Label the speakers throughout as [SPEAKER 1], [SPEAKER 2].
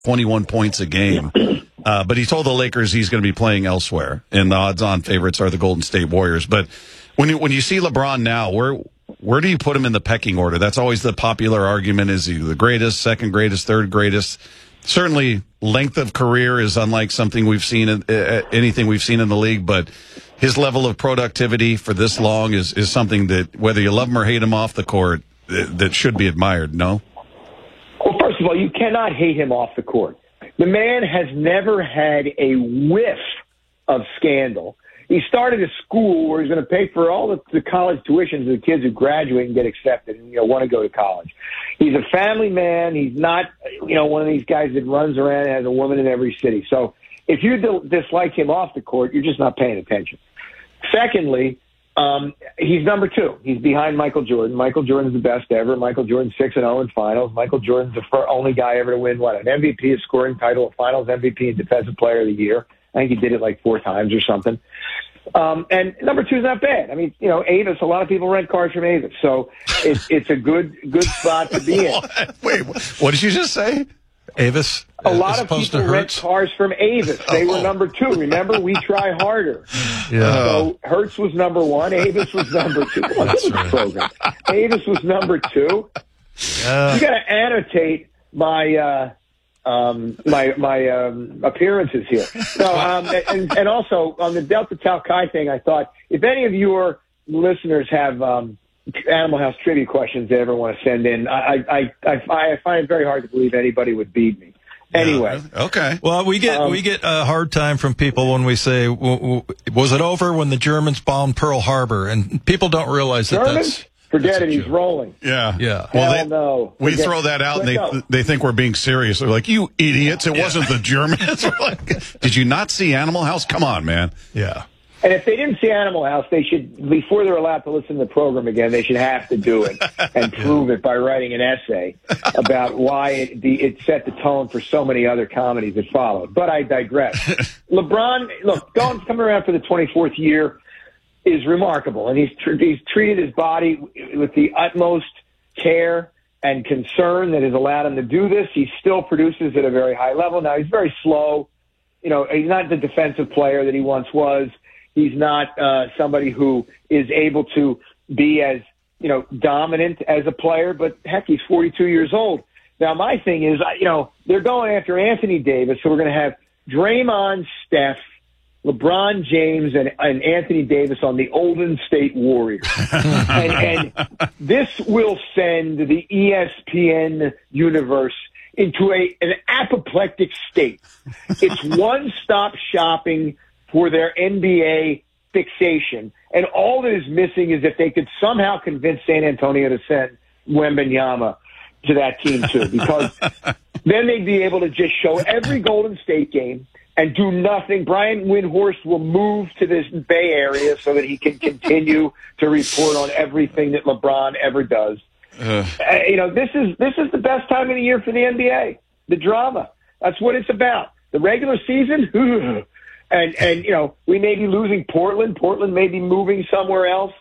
[SPEAKER 1] 21 points a game. But he told the Lakers he's going to be playing elsewhere, and the odds-on favorites are the Golden State Warriors. But when you see LeBron now, where do you put him in the pecking order? That's always the popular argument. Is he the greatest, second greatest, third greatest? Certainly, length of career is unlike something we've seen anything we've seen in the league, but his level of productivity for this long is something that, whether you love him or hate him off the court, that should be admired, no?
[SPEAKER 2] Well, first of all, you cannot hate him off the court. The man has never had a whiff of scandal. He started a school where he's going to pay for all the college tuitions of the kids who graduate and get accepted and want to go to college. He's a family man. He's not one of these guys that runs around and has a woman in every city. So if you dislike him off the court, you're just not paying attention. Secondly, he's number 2. He's behind Michael Jordan. Michael Jordan's the best ever. Michael Jordan's 6-0 in finals. Michael Jordan's the only guy ever to win an MVP, a scoring title, a finals MVP, and defensive player of the year. I think he did it like 4 times or something. And number 2 is not bad. I mean, Avis, a lot of people rent cars from Avis. So it's a good spot to be in.
[SPEAKER 1] Wait, what did you just say? Avis?
[SPEAKER 2] A lot of people rent cars from Avis. They were number 2. Remember, we try harder.
[SPEAKER 1] Yeah.
[SPEAKER 2] So Hertz was number 1. Avis was number 2.
[SPEAKER 1] That's right.
[SPEAKER 2] Program. Avis was number 2. You got to annotate my appearances here. No, and also on the Delta Tau Chi thing, I thought if any of your listeners have Animal House trivia questions they ever want to send in, I find it very hard to believe anybody would beat me. Anyway.
[SPEAKER 1] Okay.
[SPEAKER 3] Well, we get a hard time from people when we say, was it over when the Germans bombed Pearl Harbor? And people don't realize that
[SPEAKER 2] Germans? Forget it. He's rolling.
[SPEAKER 1] Yeah.
[SPEAKER 3] Yeah.
[SPEAKER 1] Well,
[SPEAKER 2] no.
[SPEAKER 1] We throw that out, and they think we're being serious. They're like, you idiots. It wasn't the Germans. We're like, did you not see Animal House? Come on, man.
[SPEAKER 3] Yeah.
[SPEAKER 2] And if they didn't see Animal House, they should, before they're allowed to listen to the program again, they should have to do it and prove it by writing an essay about why it set the tone for so many other comedies that followed. But I digress. LeBron, look, coming around for the 24th year is remarkable, and he's treated his body with the utmost care and concern that has allowed him to do this. He still produces at a very high level. Now, he's very slow. He's not the defensive player that he once was. He's not somebody who is able to be as, dominant as a player, but heck, he's 42 years old. Now, my thing is, they're going after Anthony Davis, so we're going to have Draymond, Steph, LeBron James, and Anthony Davis on the Golden State Warriors. and this will send the ESPN universe into an apoplectic state. It's one-stop shopping for their NBA fixation. And all that is missing is if they could somehow convince San Antonio to send Wembanyama to that team too, because then they'd be able to just show every Golden State game and do nothing. Brian Windhorst will move to this Bay Area so that he can continue to report on everything that LeBron ever does. This is the best time of the year for the NBA. The drama. That's what it's about. The regular season, and we may be losing Portland. Portland may be moving somewhere else.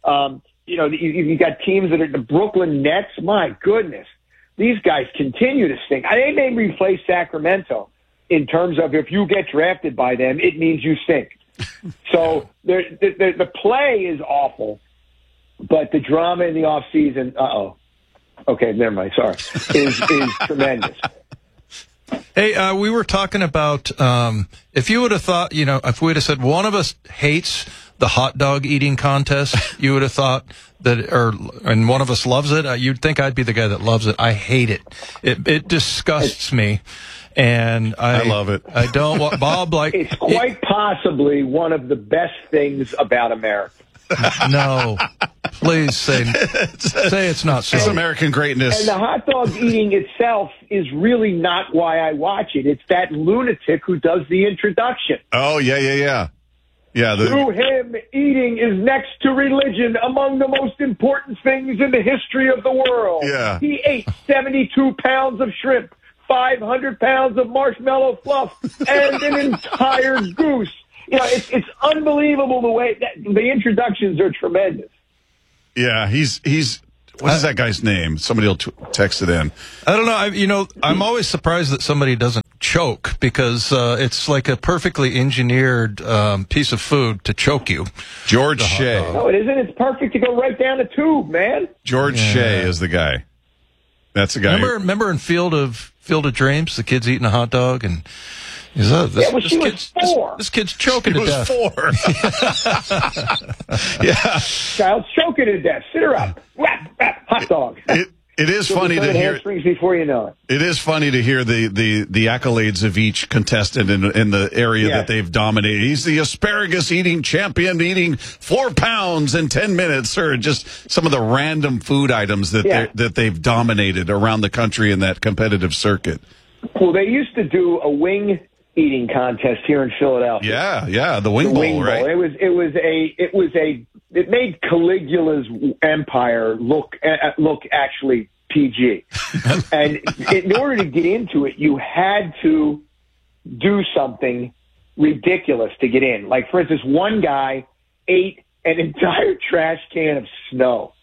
[SPEAKER 2] You got teams that are the Brooklyn Nets. My goodness, these guys continue to stink. They may replace Sacramento in terms of if you get drafted by them, it means you stink. So the play is awful, but the drama in the off season, okay, never mind. Sorry, is tremendous.
[SPEAKER 3] Hey, we were talking about if you would have thought, if we would have said one of us hates the hot dog eating contest, you would have thought and one of us loves it. You'd think I'd be the guy that loves it. I hate it. It disgusts me. And I
[SPEAKER 1] love it.
[SPEAKER 3] I don't want Bob like
[SPEAKER 2] it's quite possibly one of the best things about America.
[SPEAKER 3] No, please say it's not so.
[SPEAKER 1] It's American greatness.
[SPEAKER 2] And the hot dog eating itself is really not why I watch it. It's that lunatic who does the introduction.
[SPEAKER 1] Oh, yeah.
[SPEAKER 2] To him, eating is next to religion, among the most important things in the history of the world.
[SPEAKER 1] Yeah.
[SPEAKER 2] He ate 72 pounds of shrimp, 500 pounds of marshmallow fluff, and an entire goose. It's unbelievable the way that the introductions are tremendous.
[SPEAKER 1] Yeah, he's What is that guy's name? Somebody will text it in.
[SPEAKER 3] I don't know. I'm always surprised that somebody doesn't choke because it's like a perfectly engineered piece of food to choke you.
[SPEAKER 1] George Shea.
[SPEAKER 2] No, it isn't. It's perfect to go right down the tube, man.
[SPEAKER 1] George Shea is the guy. That's the guy.
[SPEAKER 3] Remember in Field of Dreams, the kid's eating a hot dog and he's
[SPEAKER 2] she was 4.
[SPEAKER 3] This kid's choking to death.
[SPEAKER 1] 4. Yeah.
[SPEAKER 2] Child's choking to death. Sit her up. Whap, whap, hot dog.
[SPEAKER 1] It is funny to hear.
[SPEAKER 2] Hamstrings before you know it.
[SPEAKER 1] It is funny to hear the accolades of each contestant in the area that they've dominated. He's the asparagus eating champion, eating 4 pounds in 10 minutes, or just some of the random food items that they've dominated around the country in that competitive circuit.
[SPEAKER 2] Well, they used to do a wing eating contest here in Philadelphia.
[SPEAKER 1] Yeah, the Wing Bowl, right?
[SPEAKER 2] It made Caligula's empire look actually PG. And in order to get into it, you had to do something ridiculous to get in. Like, for instance, one guy ate an entire trash can of snow.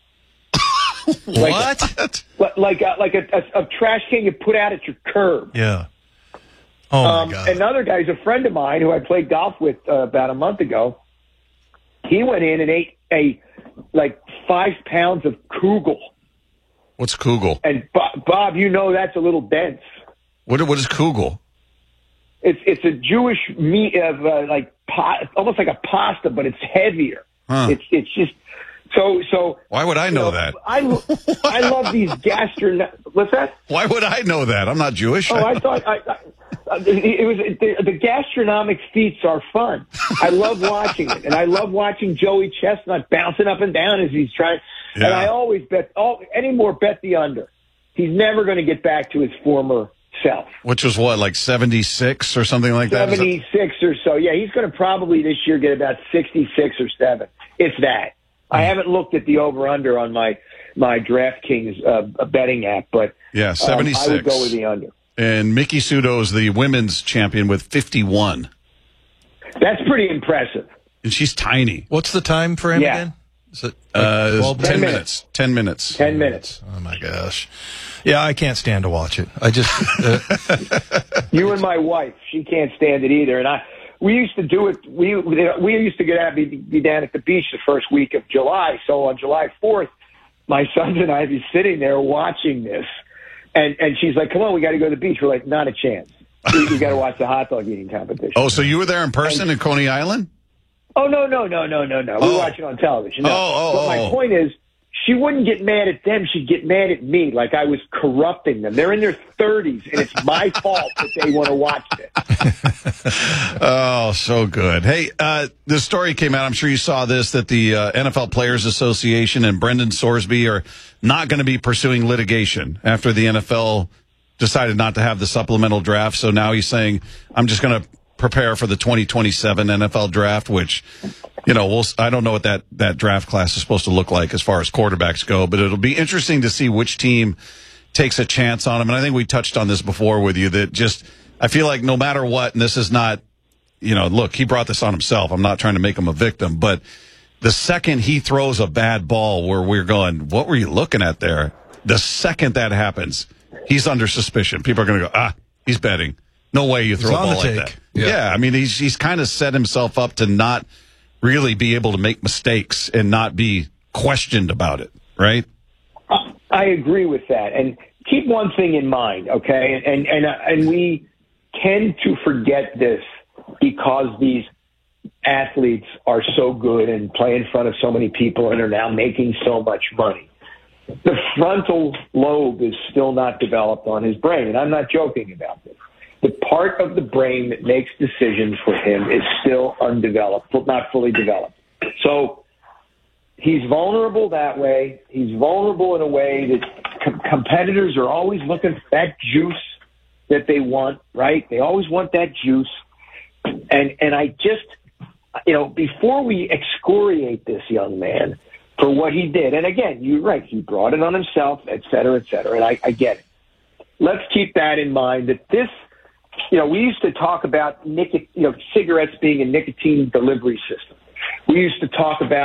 [SPEAKER 1] What?
[SPEAKER 2] Like a trash can you put out at your curb.
[SPEAKER 3] Yeah. Oh, my God.
[SPEAKER 2] Another guy's a friend of mine who I played golf with about a month ago. He went in and ate 5 pounds of Kugel.
[SPEAKER 1] What's Kugel?
[SPEAKER 2] And Bob, that's a little dense.
[SPEAKER 1] What is Kugel?
[SPEAKER 2] It's a Jewish meat of almost like a pasta, but it's heavier.
[SPEAKER 1] Huh.
[SPEAKER 2] It's just so.
[SPEAKER 1] Why would I know that?
[SPEAKER 2] I love these What's that?
[SPEAKER 1] Why would I know that? I'm not Jewish.
[SPEAKER 2] Oh, I thought the gastronomic feats are fun. I love watching it, and I love watching Joey Chestnut bouncing up and down as he's trying. Yeah. And I always bet the under. He's never going to get back to his former self.
[SPEAKER 1] Which was what, like 76 or something like that?
[SPEAKER 2] 76 or so. Yeah, he's going to probably this year get about 66 or 7, if that. I haven't looked at the over-under on my DraftKings betting app, but
[SPEAKER 1] 76.
[SPEAKER 2] I would go with the under.
[SPEAKER 1] And Miki Sudo is the women's champion with 51.
[SPEAKER 2] That's pretty impressive.
[SPEAKER 1] And she's tiny.
[SPEAKER 3] What's the time frame again? Is it
[SPEAKER 1] 10 minutes? 10 minutes.
[SPEAKER 2] 10 minutes.
[SPEAKER 3] Oh, my gosh. Yeah, I can't stand to watch it. I just...
[SPEAKER 2] You and my wife, she can't stand it either. And we used to do it. We used to be down at the beach the first week of July. So on July 4th, my sons and I would be sitting there watching this. And she's like, come on, we got to go to the beach. We're like, not a chance. We got to watch the hot dog eating competition.
[SPEAKER 1] Oh, so you were there in person in Coney Island?
[SPEAKER 2] Oh, no. We watch it on television. No. But my point is, she wouldn't get mad at them. She'd get mad at me like I was corrupting them. They're in their 30s, and it's my fault that they want to watch this.
[SPEAKER 1] Oh, so good. Hey, the story came out, I'm sure you saw this, that the NFL Players Association and Brendan Sorsby are not going to be pursuing litigation after the NFL decided not to have the supplemental draft. So now he's saying, I'm just going to prepare for the 2027 NFL draft, which, I don't know what that draft class is supposed to look like as far as quarterbacks go, but it'll be interesting to see which team takes a chance on him. And I think we touched on this before with you, that just, I feel like no matter what, and this is not, look, he brought this on himself. I'm not trying to make him a victim, but the second he throws a bad ball where we're going, what were you looking at there? The second that happens, he's under suspicion. People are going to go, he's betting. No way you throw a ball like that. Yeah, I mean, he's kind of set himself up to not really be able to make mistakes and not be questioned about it, right?
[SPEAKER 2] I agree with that. And keep one thing in mind, okay? And we tend to forget this because these athletes are so good and play in front of so many people and are now making so much money. The frontal lobe is still not developed on his brain, and I'm not joking about this. The part of the brain that makes decisions for him is still undeveloped, not fully developed. So he's vulnerable that way. He's vulnerable in a way that competitors are always looking for that juice that they want, right? They always want that juice. And I just, before we excoriate this young man for what he did, and again, you're right, he brought it on himself, et cetera, and I get it. Let's keep that in mind, that this, we used to talk about cigarettes being a nicotine delivery system. We used to talk about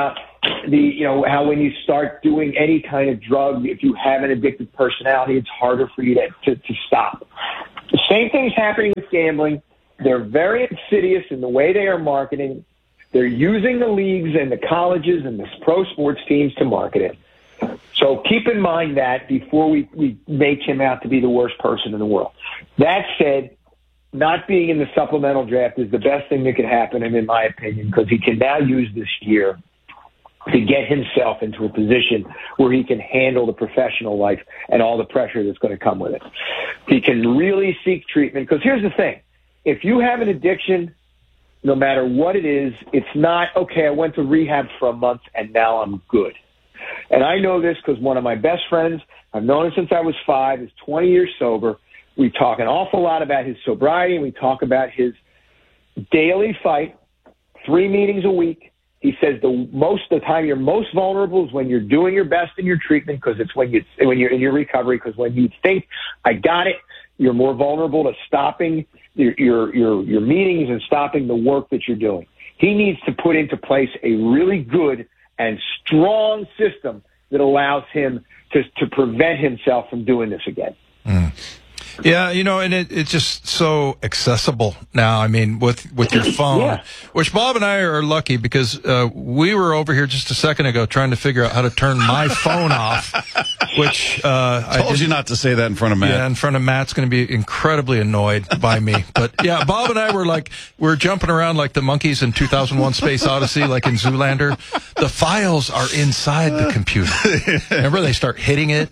[SPEAKER 2] how when you start doing any kind of drug, if you have an addictive personality, it's harder for you to stop. The same thing's happening with gambling. They're very insidious in the way they are marketing. They're using the leagues and the colleges and the pro sports teams to market it. So keep in mind that before we make him out to be the worst person in the world. That said, not being in the supplemental draft is the best thing that could happen to him, in my opinion, because he can now use this year to get himself into a position where he can handle the professional life and all the pressure that's going to come with it. He can really seek treatment, because here's the thing. If you have an addiction, no matter what it is, it's not, okay, I went to rehab for a month and now I'm good. And I know this because one of my best friends, I've known him since I was 5, is 20 years sober. We talk an awful lot about his sobriety, and we talk about his daily fight, 3 meetings a week. He says the time you're most vulnerable is when you're doing your best in your treatment, because it's when you're in your recovery, because when you think, I got it, you're more vulnerable to stopping your meetings and stopping the work that you're doing. He needs to put into place a really good and strong system that allows him to prevent himself from doing this again.
[SPEAKER 3] Mm. Yeah, and it's just so accessible now. I mean, with your phone, yeah. Which Bob and I are lucky, because we were over here just a second ago trying to figure out how to turn my phone off, which
[SPEAKER 1] I told you not to say that in front of Matt.
[SPEAKER 3] Yeah, in front of Matt's going to be incredibly annoyed by me. But yeah, Bob and I we're jumping around like the monkeys in 2001: Space Odyssey, like in Zoolander. The files are inside the computer. Remember, they start hitting it.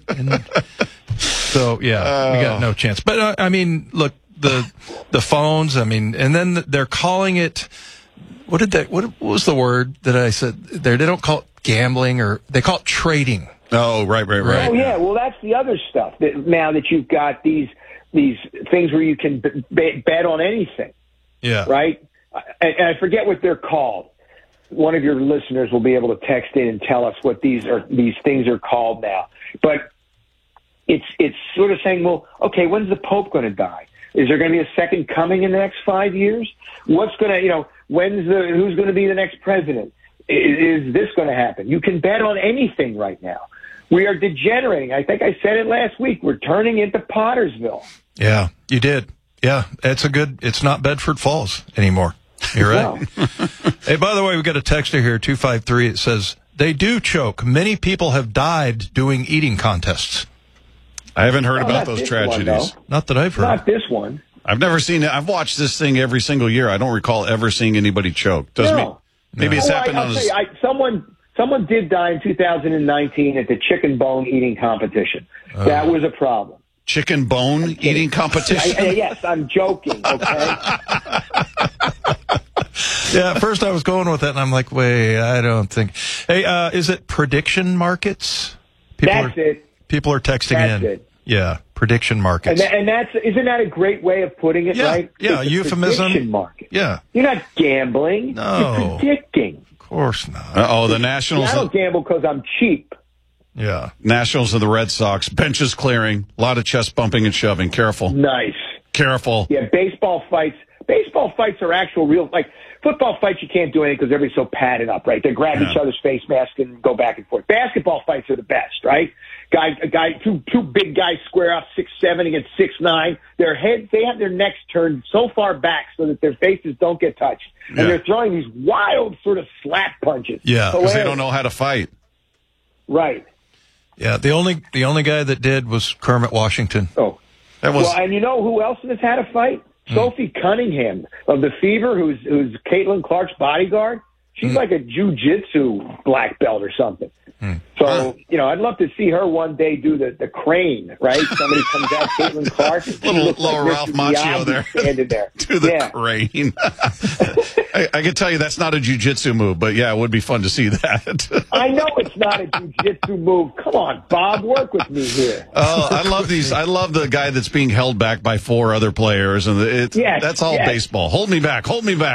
[SPEAKER 3] So yeah, we got no chance. But I mean, look, the phones. I mean, and then they're calling it. What was the word that I said there? They don't call it gambling, or they call it trading.
[SPEAKER 1] Oh, right.
[SPEAKER 2] Oh yeah, well that's the other stuff. Now that you've got these things where you can bet on anything.
[SPEAKER 3] Yeah.
[SPEAKER 2] Right. And I forget what they're called. One of your listeners will be able to text in and tell us what these things are called now. But it's sort of saying, well, okay, when's the Pope going to die? Is there going to be a second coming in the next 5 years? What's going to, who's going to be the next president? Is this going to happen? You can bet on anything right now. We are degenerating. I think I said it last week. We're turning into Pottersville.
[SPEAKER 3] Yeah, you did. Yeah, it's not Bedford Falls anymore. You're right. No. Hey, by the way, we got a texter here, 253. It says, they do choke. Many people have died doing eating contests.
[SPEAKER 1] I haven't heard about those tragedies.
[SPEAKER 3] Not that I've heard.
[SPEAKER 2] Not this one.
[SPEAKER 1] I've never seen it. I've watched this thing every single year. I don't recall ever seeing anybody choke. Maybe it's happened on
[SPEAKER 2] someone did die in 2019 at the chicken bone eating competition. That was a problem.
[SPEAKER 1] Chicken bone eating competition?
[SPEAKER 2] Yes, I'm joking, okay?
[SPEAKER 3] Yeah, at first I was going with that, and I'm like, wait, I don't think. Hey, is it prediction markets?
[SPEAKER 2] That's it.
[SPEAKER 3] People are texting in.
[SPEAKER 2] It.
[SPEAKER 3] Yeah, prediction markets.
[SPEAKER 2] And isn't that a great way of putting it, right?
[SPEAKER 3] Yeah, euphemism.
[SPEAKER 2] Prediction market.
[SPEAKER 3] Yeah.
[SPEAKER 2] You're not gambling.
[SPEAKER 3] No.
[SPEAKER 2] You're predicting.
[SPEAKER 3] Of course not.
[SPEAKER 1] The Nationals.
[SPEAKER 2] I don't gamble because I'm cheap.
[SPEAKER 3] Yeah.
[SPEAKER 1] Nationals and the Red Sox. Benches clearing. A lot of chest bumping and shoving. Careful.
[SPEAKER 2] Nice.
[SPEAKER 1] Careful.
[SPEAKER 2] Yeah, baseball fights. Baseball fights are actual real, like football fights you can't do anything because everybody's so padded up, right? They grab each other's face mask and go back and forth. Basketball fights are the best, right? Two big guys square off 6'7" against 6'9". Their heads, they have their necks turned so far back so that their faces don't get touched. And they're throwing these wild sort of slap punches.
[SPEAKER 1] Yeah, because they don't know how to fight.
[SPEAKER 2] Right.
[SPEAKER 3] Yeah, the only guy that did was Kermit Washington.
[SPEAKER 2] Oh. Well, and you know who else has had a fight? Sophie Cunningham of the Fever, who's Caitlin Clark's bodyguard. She's like a jiu-jitsu black belt or something. So, I'd love to see her one day do the crane, right? Somebody comes out, Caitlin Clark.
[SPEAKER 1] Little Ralph Macchio there.
[SPEAKER 2] Standing there.
[SPEAKER 1] Do the crane. I can tell you that's not a jiu-jitsu move, but yeah, it would be fun to see that.
[SPEAKER 2] I know it's not a jiu-jitsu move. Come on, Bob, work with me here.
[SPEAKER 1] Oh, I love these. I love the guy that's being held back by 4 other players, and that's all baseball. Hold me back.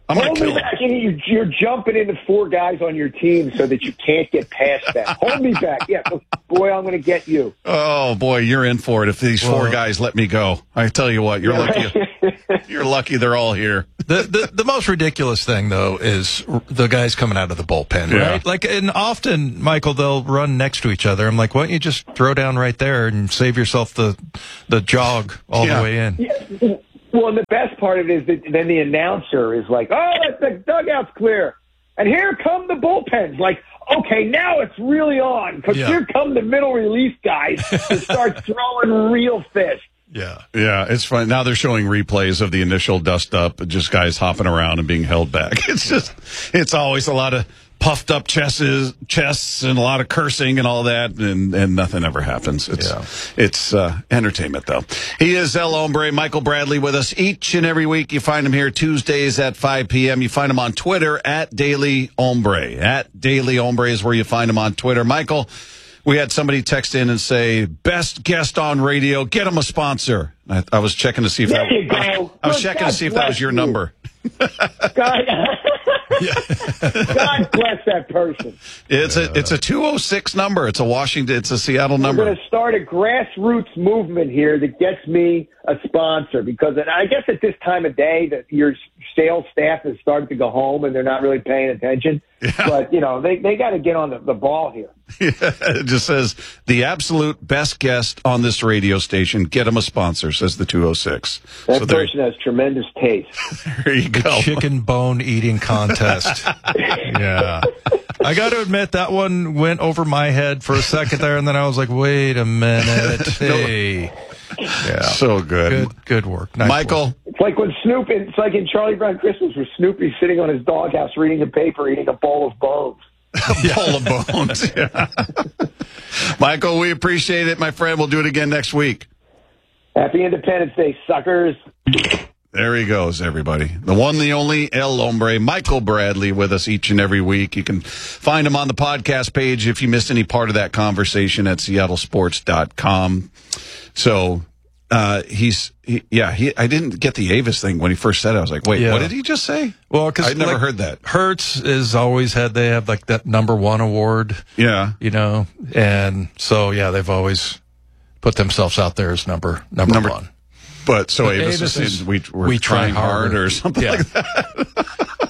[SPEAKER 1] I'm going
[SPEAKER 2] Hold
[SPEAKER 1] to
[SPEAKER 2] me
[SPEAKER 1] kill him.
[SPEAKER 2] back, and you're jumping into 4 guys on your team so that you can't get past them. Hold me back. Yeah, boy, I'm going to get you.
[SPEAKER 1] Oh, boy, you're in for it if these 4 guys let me go. I tell you what, you're lucky. You're lucky they're all here.
[SPEAKER 3] The most ridiculous thing, though, is the guys coming out of the bullpen,
[SPEAKER 1] Yeah.
[SPEAKER 3] right? Like, and often, Michael, they'll run next to each other. I'm like, why don't you just throw down right there and save yourself the jog all
[SPEAKER 1] Yeah.
[SPEAKER 3] the way in?
[SPEAKER 2] Yeah. Well, and the best part of it is that then the announcer is like, oh, the dugout's clear. And here come the bullpens. Like, okay, now it's really on because
[SPEAKER 3] Yeah.
[SPEAKER 2] here come the middle release guys to start throwing real fists.
[SPEAKER 3] Yeah.
[SPEAKER 1] Yeah, it's fun. Now they're showing replays of the initial dust up, just guys hopping around and being held back. It's always a lot of puffed up chests and a lot of cursing and all that, and nothing ever happens. It's entertainment, though. He is El Hombre, Michael Bradley, with us each and every week. You find him here Tuesdays at 5 p.m. You find him on Twitter at Daily Hombre. At Daily Hombre is where you find him on Twitter. Michael, we had somebody text in and say, best guest on radio, get him a sponsor. I was checking to see if
[SPEAKER 2] There you go.
[SPEAKER 1] I was
[SPEAKER 2] Good,
[SPEAKER 1] checking
[SPEAKER 2] God
[SPEAKER 1] to see if that was
[SPEAKER 2] bless
[SPEAKER 1] your
[SPEAKER 2] you.
[SPEAKER 1] number.
[SPEAKER 2] God, God bless that person.
[SPEAKER 1] It's a 206 number. It's a Seattle
[SPEAKER 2] We're
[SPEAKER 1] number.
[SPEAKER 2] going to start a grassroots movement here that gets me a sponsor because I guess at this time of day that your sales staff has started to go home and they're not really paying attention.
[SPEAKER 1] Yeah.
[SPEAKER 2] But, they got to get on the ball here.
[SPEAKER 1] It just says the absolute best guest on this radio station. Get him a sponsor, says the 206.
[SPEAKER 2] That
[SPEAKER 1] So
[SPEAKER 2] person has tremendous taste.
[SPEAKER 1] there you go.
[SPEAKER 3] Chicken bone eating contest. Yeah. I got to admit, that one went over my head for a second there, and then I was like, wait a minute. Hey. Yeah.
[SPEAKER 1] So good.
[SPEAKER 3] Good work. Nice
[SPEAKER 1] Michael,
[SPEAKER 3] work.
[SPEAKER 2] It's like when it's like in Charlie Brown Christmas where Snoopy's sitting on his doghouse reading the paper, eating a bowl of bones.
[SPEAKER 1] bowl of bones. Yeah. Michael, we appreciate it, my friend. We'll do it again next week.
[SPEAKER 2] Happy Independence Day, suckers.
[SPEAKER 1] There he goes, everybody. The one, the only El Hombre, Michael Bradley, with us each and every week. You can find him on the podcast page if you missed any part of that conversation at seattlesports.com. So, I didn't get the Avis thing when he first said it. I was like, wait,
[SPEAKER 3] Yeah.
[SPEAKER 1] what did he just say?
[SPEAKER 3] Well, because
[SPEAKER 1] I'd never heard that.
[SPEAKER 3] Hertz has always they have like that #1 award,
[SPEAKER 1] Yeah.
[SPEAKER 3] and so, yeah, they've always put themselves out there as number one.
[SPEAKER 1] But so
[SPEAKER 3] But
[SPEAKER 1] Avis
[SPEAKER 3] Avis
[SPEAKER 1] is
[SPEAKER 3] is,
[SPEAKER 1] saying we're
[SPEAKER 3] we try
[SPEAKER 1] trying hard
[SPEAKER 3] harder.
[SPEAKER 1] or something
[SPEAKER 3] Yeah.
[SPEAKER 1] like that.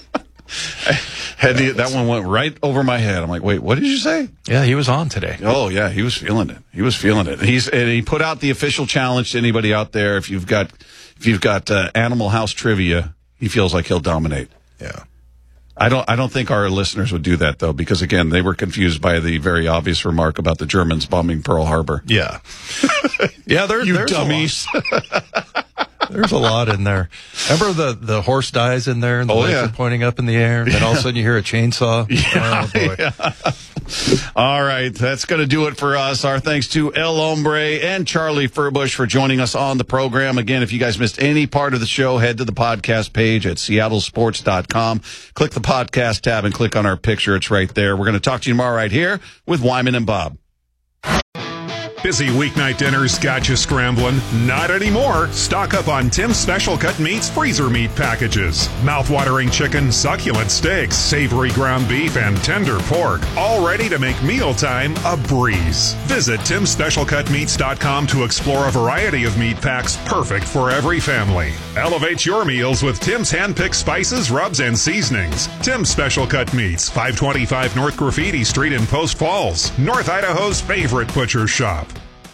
[SPEAKER 1] That one went right over my head. I'm like, wait, what did you say?
[SPEAKER 3] Yeah, he was on today.
[SPEAKER 1] Oh yeah, he was feeling it. He put out the official challenge to anybody out there. If you've got Animal House trivia, he feels like he'll dominate.
[SPEAKER 3] Yeah.
[SPEAKER 1] I don't think our listeners would do that though, because again, they were confused by the very obvious remark about the Germans bombing Pearl Harbor.
[SPEAKER 3] Yeah. Yeah, there's
[SPEAKER 1] dummies.
[SPEAKER 3] There's a lot in there. Remember the horse dies in there and the legs
[SPEAKER 1] yeah.
[SPEAKER 3] are pointing up in the air, and then all of a sudden you hear a chainsaw. Oh, boy.
[SPEAKER 1] Yeah. All right, that's going to do it for us. Our thanks to El Hombre and Charlie Furbush for joining us on the program. Again, if you guys missed any part of the show, head to the podcast page at seattlesports.com. Click the podcast tab and click on our picture. It's right there. We're going to talk to you tomorrow right here with Wyman and Bob.
[SPEAKER 4] Busy weeknight dinners got you scrambling? Not anymore. Stock up on Tim's Special Cut Meats freezer meat packages. Mouth-watering chicken, succulent steaks, savory ground beef, and tender pork. All ready to make mealtime a breeze. Visit TimSpecialCutMeats.com to explore a variety of meat packs perfect for every family. Elevate your meals with Tim's hand-picked spices, rubs, and seasonings. Tim's Special Cut Meats, 525 North Graffiti Street in Post Falls, North Idaho's favorite butcher shop.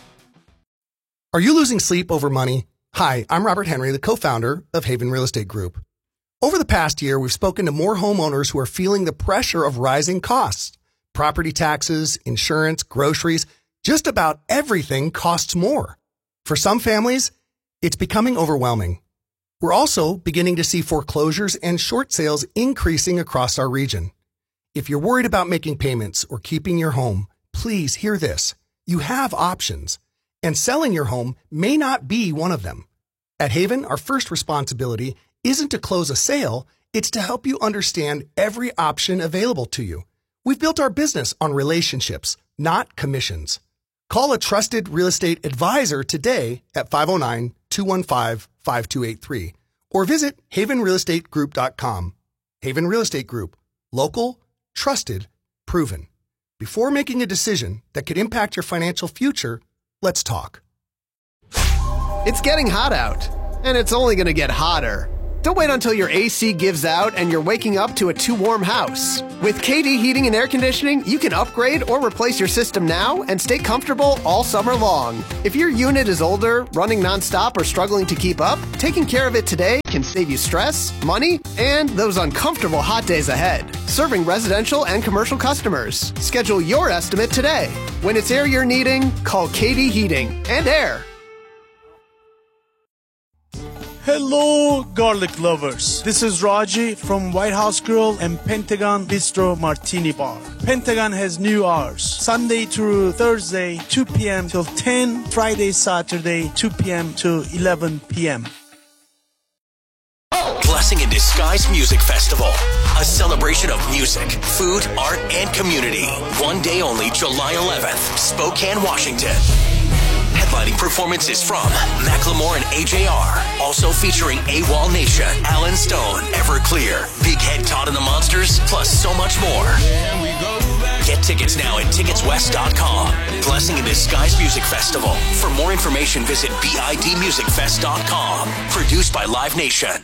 [SPEAKER 5] Are you losing sleep over money? Hi, I'm Robert Henry, the co-founder of Haven Real Estate Group. Over the past year, we've spoken to more homeowners who are feeling the pressure of rising costs. Property taxes, insurance, groceries, just about everything costs more. For some families, it's becoming overwhelming. We're also beginning to see foreclosures and short sales increasing across our region. If you're worried about making payments or keeping your home, please hear this. You have options. And selling your home may not be one of them. At Haven, our first responsibility isn't to close a sale, it's to help you understand every option available to you. We've built our business on relationships, not commissions. Call a trusted real estate advisor today at 509-215-5283 or visit havenrealestategroup.com. Haven Real Estate Group. Local, trusted, proven. Before making a decision that could impact your financial future, let's talk.
[SPEAKER 6] It's getting hot out, and it's only going to get hotter. Don't wait until your AC gives out and you're waking up to a too warm house. With KD Heating and Air Conditioning, you can upgrade or replace your system now and stay comfortable all summer long. If your unit is older, running nonstop, or struggling to keep up, taking care of it today can save you stress, money, and those uncomfortable hot days ahead. Serving residential and commercial customers. Schedule your estimate today. When it's air you're needing, call KD Heating and Air.
[SPEAKER 7] Hello, garlic lovers. This is Raji from White House Grill and Pentagon Bistro Martini Bar. Pentagon has new hours. Sunday through Thursday, 2 p.m. till 10. Friday, Saturday, 2 p.m. to 11 p.m.
[SPEAKER 8] Blessing in Disguise Music Festival. A celebration of music, food, art, and community. One day only, July 11th, Spokane, Washington. Headlining performances from Macklemore and AJR. Also featuring AWOL Nation, Alan Stone, Everclear, Big Head Todd and the Monsters, plus so much more. Get tickets now at ticketswest.com. Blessing in Disguise Music Festival. For more information, visit bidmusicfest.com. Produced by Live Nation.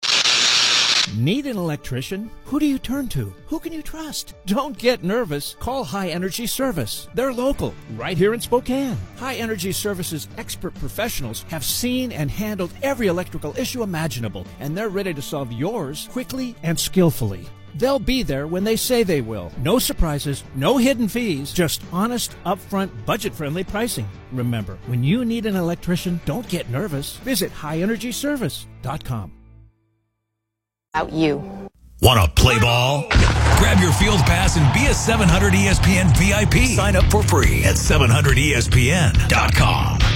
[SPEAKER 9] Need an electrician? Who do you turn to? Who can you trust? Don't get nervous. Call High Energy Service. They're local, right here in Spokane. High Energy Service's expert professionals have seen and handled every electrical issue imaginable, and they're ready to solve yours quickly and skillfully. They'll be there when they say they will. No surprises, no hidden fees, just honest, upfront, budget-friendly pricing. Remember, when you need an electrician, don't get nervous. Visit highenergyservice.com.
[SPEAKER 10] Out you.
[SPEAKER 11] Want to play ball? Grab your field pass and be a 700 ESPN VIP. Sign up for free at 700ESPN.com.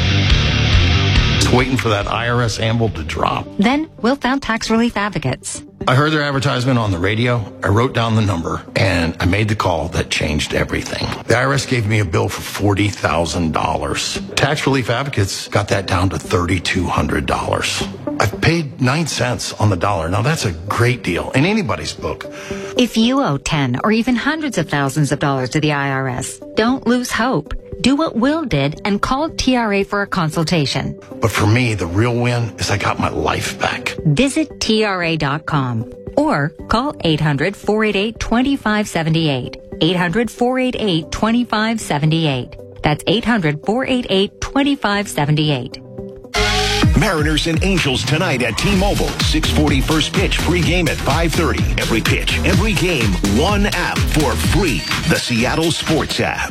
[SPEAKER 12] Just waiting for that IRS amble to drop.
[SPEAKER 10] Then Will found Tax Relief Advocates.
[SPEAKER 12] I heard their advertisement on the radio. I wrote down the number, and I made the call that changed everything. The IRS gave me a bill for $40,000. Tax Relief Advocates got that down to $3,200. I've paid 9 cents on the dollar. Now, that's a great deal in anybody's book.
[SPEAKER 10] If you owe 10 or even hundreds of thousands of dollars to the IRS, don't lose hope. Do what Will did and call TRA for a consultation.
[SPEAKER 12] But for me, the real win is I got my life back.
[SPEAKER 10] Visit TRA.com or call 800-488-2578. 800-488-2578. That's 800-488-2578.
[SPEAKER 13] Mariners and Angels tonight at T-Mobile. 6:40 first pitch, pregame at 5:30. Every pitch, every game, one app for free. The Seattle Sports app.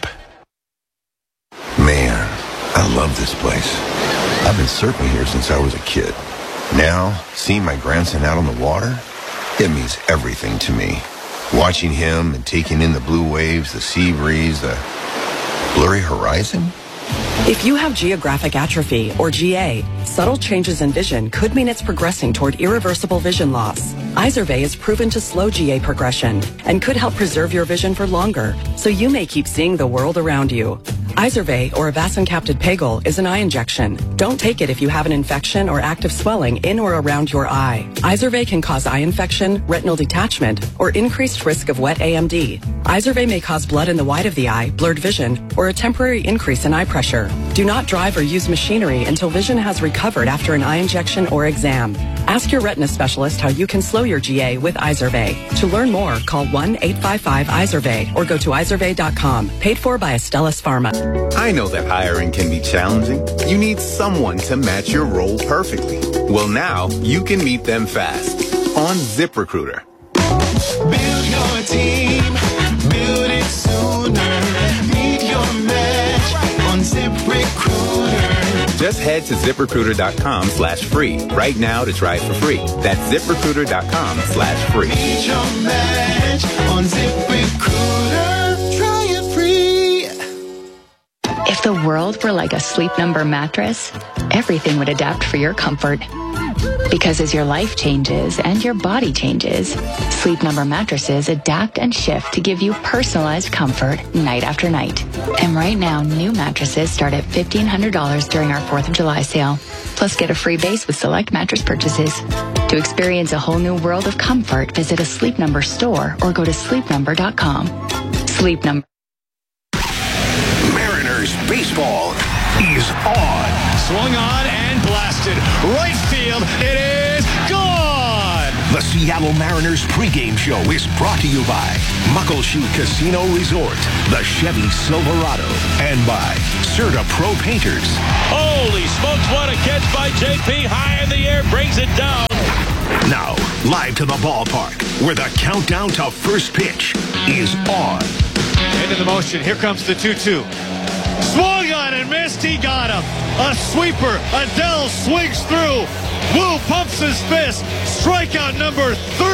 [SPEAKER 14] Man, I love this place. I've been surfing here since I was a kid. Now, seeing my grandson out on the water, it means everything to me. Watching him and taking in the blue waves, the sea breeze, the blurry horizon.
[SPEAKER 15] If you have geographic atrophy, or GA, subtle changes in vision could mean it's progressing toward irreversible vision loss. Izervay is proven to slow GA progression and could help preserve your vision for longer, so you may keep seeing the world around you. Izervay, or avacincaptad pegol, is an eye injection. Don't take it if you have an infection or active swelling in or around your eye. Izervay can cause eye infection, retinal detachment, or increased risk of wet AMD. Izervay may cause blood in the white of the eye, blurred vision, or a temporary increase in eye pressure. Do not drive or use machinery until vision has recovered after an eye injection or exam. Ask your retina specialist how you can slow your GA with Izervay. To learn more, call 1-855-IZERVAY or go to izervay.com. Paid for by Astellas Pharma.
[SPEAKER 16] I know that hiring can be challenging. You need someone to match your role perfectly. Well, now you can meet them fast on ZipRecruiter.
[SPEAKER 17] Build your team, build it sooner. Meet your match on ZipRecruiter.
[SPEAKER 16] Just head to ZipRecruiter.com/free right now to try it for free. That's ZipRecruiter.com/free.
[SPEAKER 17] Meet your match on ZipRecruiter. Try it free.
[SPEAKER 18] If the world were like a Sleep Number mattress, everything would adapt for your comfort. Because as your life changes and your body changes, Sleep Number mattresses adapt and shift to give you personalized comfort night after night. And right now, new mattresses start at $1,500 during our 4th of July sale. Plus, get a free base with select mattress purchases. To experience a whole new world of comfort, visit a Sleep Number store or go to sleepnumber.com. Sleep Number.
[SPEAKER 13] Mariners baseball is on.
[SPEAKER 19] Swung on and blasted. Right field. It is gone.
[SPEAKER 13] The Seattle Mariners pregame show is brought to you by Muckleshoot Casino Resort, the Chevy Silverado, and by Serta Pro Painters.
[SPEAKER 19] Holy smokes, what a catch by JP. High in the air, brings it down.
[SPEAKER 13] Now, live to the ballpark, where the countdown to first pitch is on.
[SPEAKER 19] Into the motion. Here comes the 2-2. Swung on and missed. He got him. A sweeper. Adele swings through. Wu pumps his fist. Strikeout number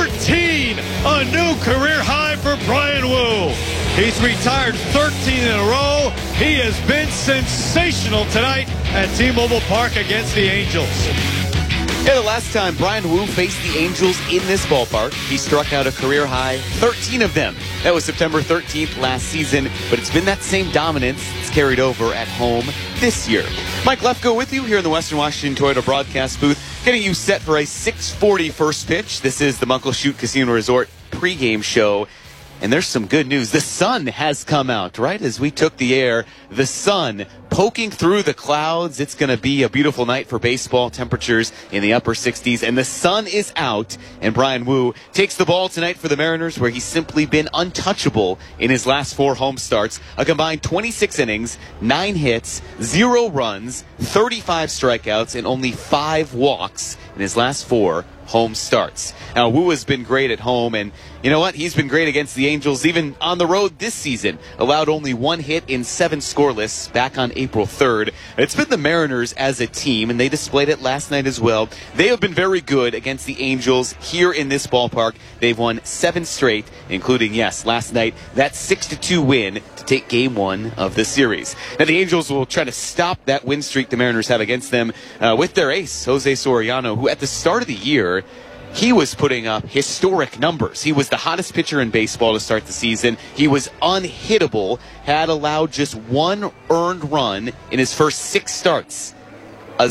[SPEAKER 19] 13. A new career high for Bryan Wu. He's retired 13 in a row. He has been sensational tonight at T-Mobile Park against the Angels.
[SPEAKER 20] Yeah, the last time Bryan Wu faced the Angels in this ballpark, he struck out a career high 13 of them. That was September 13th last season, but it's been that same dominance that's carried over at home this year. Mike Lefko with you here in the Western Washington Toyota broadcast booth, getting you set for a 6:40 first pitch. This is the Muckleshoot Casino Resort pregame show. And there's some good news. The sun has come out, right? As we took the air, the sun poking through the clouds. It's going to be a beautiful night for baseball. Temperatures in the upper 60s. And the sun is out. And Bryan Wu takes the ball tonight for the Mariners, where he's simply been untouchable in his last 4 home starts. A combined 26 innings, 9 hits, 0 runs, 35 strikeouts, and only 5 walks in his last 4 home starts. Now, Wu has been great at home, and you know what? He's been great against the Angels, even on the road this season. Allowed only 1 hit in 7 scoreless back on April 3rd. It's been the Mariners as a team, and they displayed it last night as well. They have been very good against the Angels here in this ballpark. They've won 7 straight, including, yes, last night, that 6-2 win to take Game 1 of the series. Now, the Angels will try to stop that win streak the Mariners have against them with their ace, Jose Soriano, who at the start of the year, he was putting up historic numbers. He was the hottest pitcher in baseball to start the season. He was unhittable, had allowed just 1 earned run in his first 6 starts, a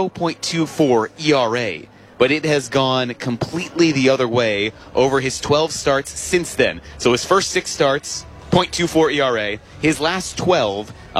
[SPEAKER 20] 0.24 ERA. But it has gone completely the other way over his 12 starts since then. So his first 6 starts, 0.24 ERA. His last 12, a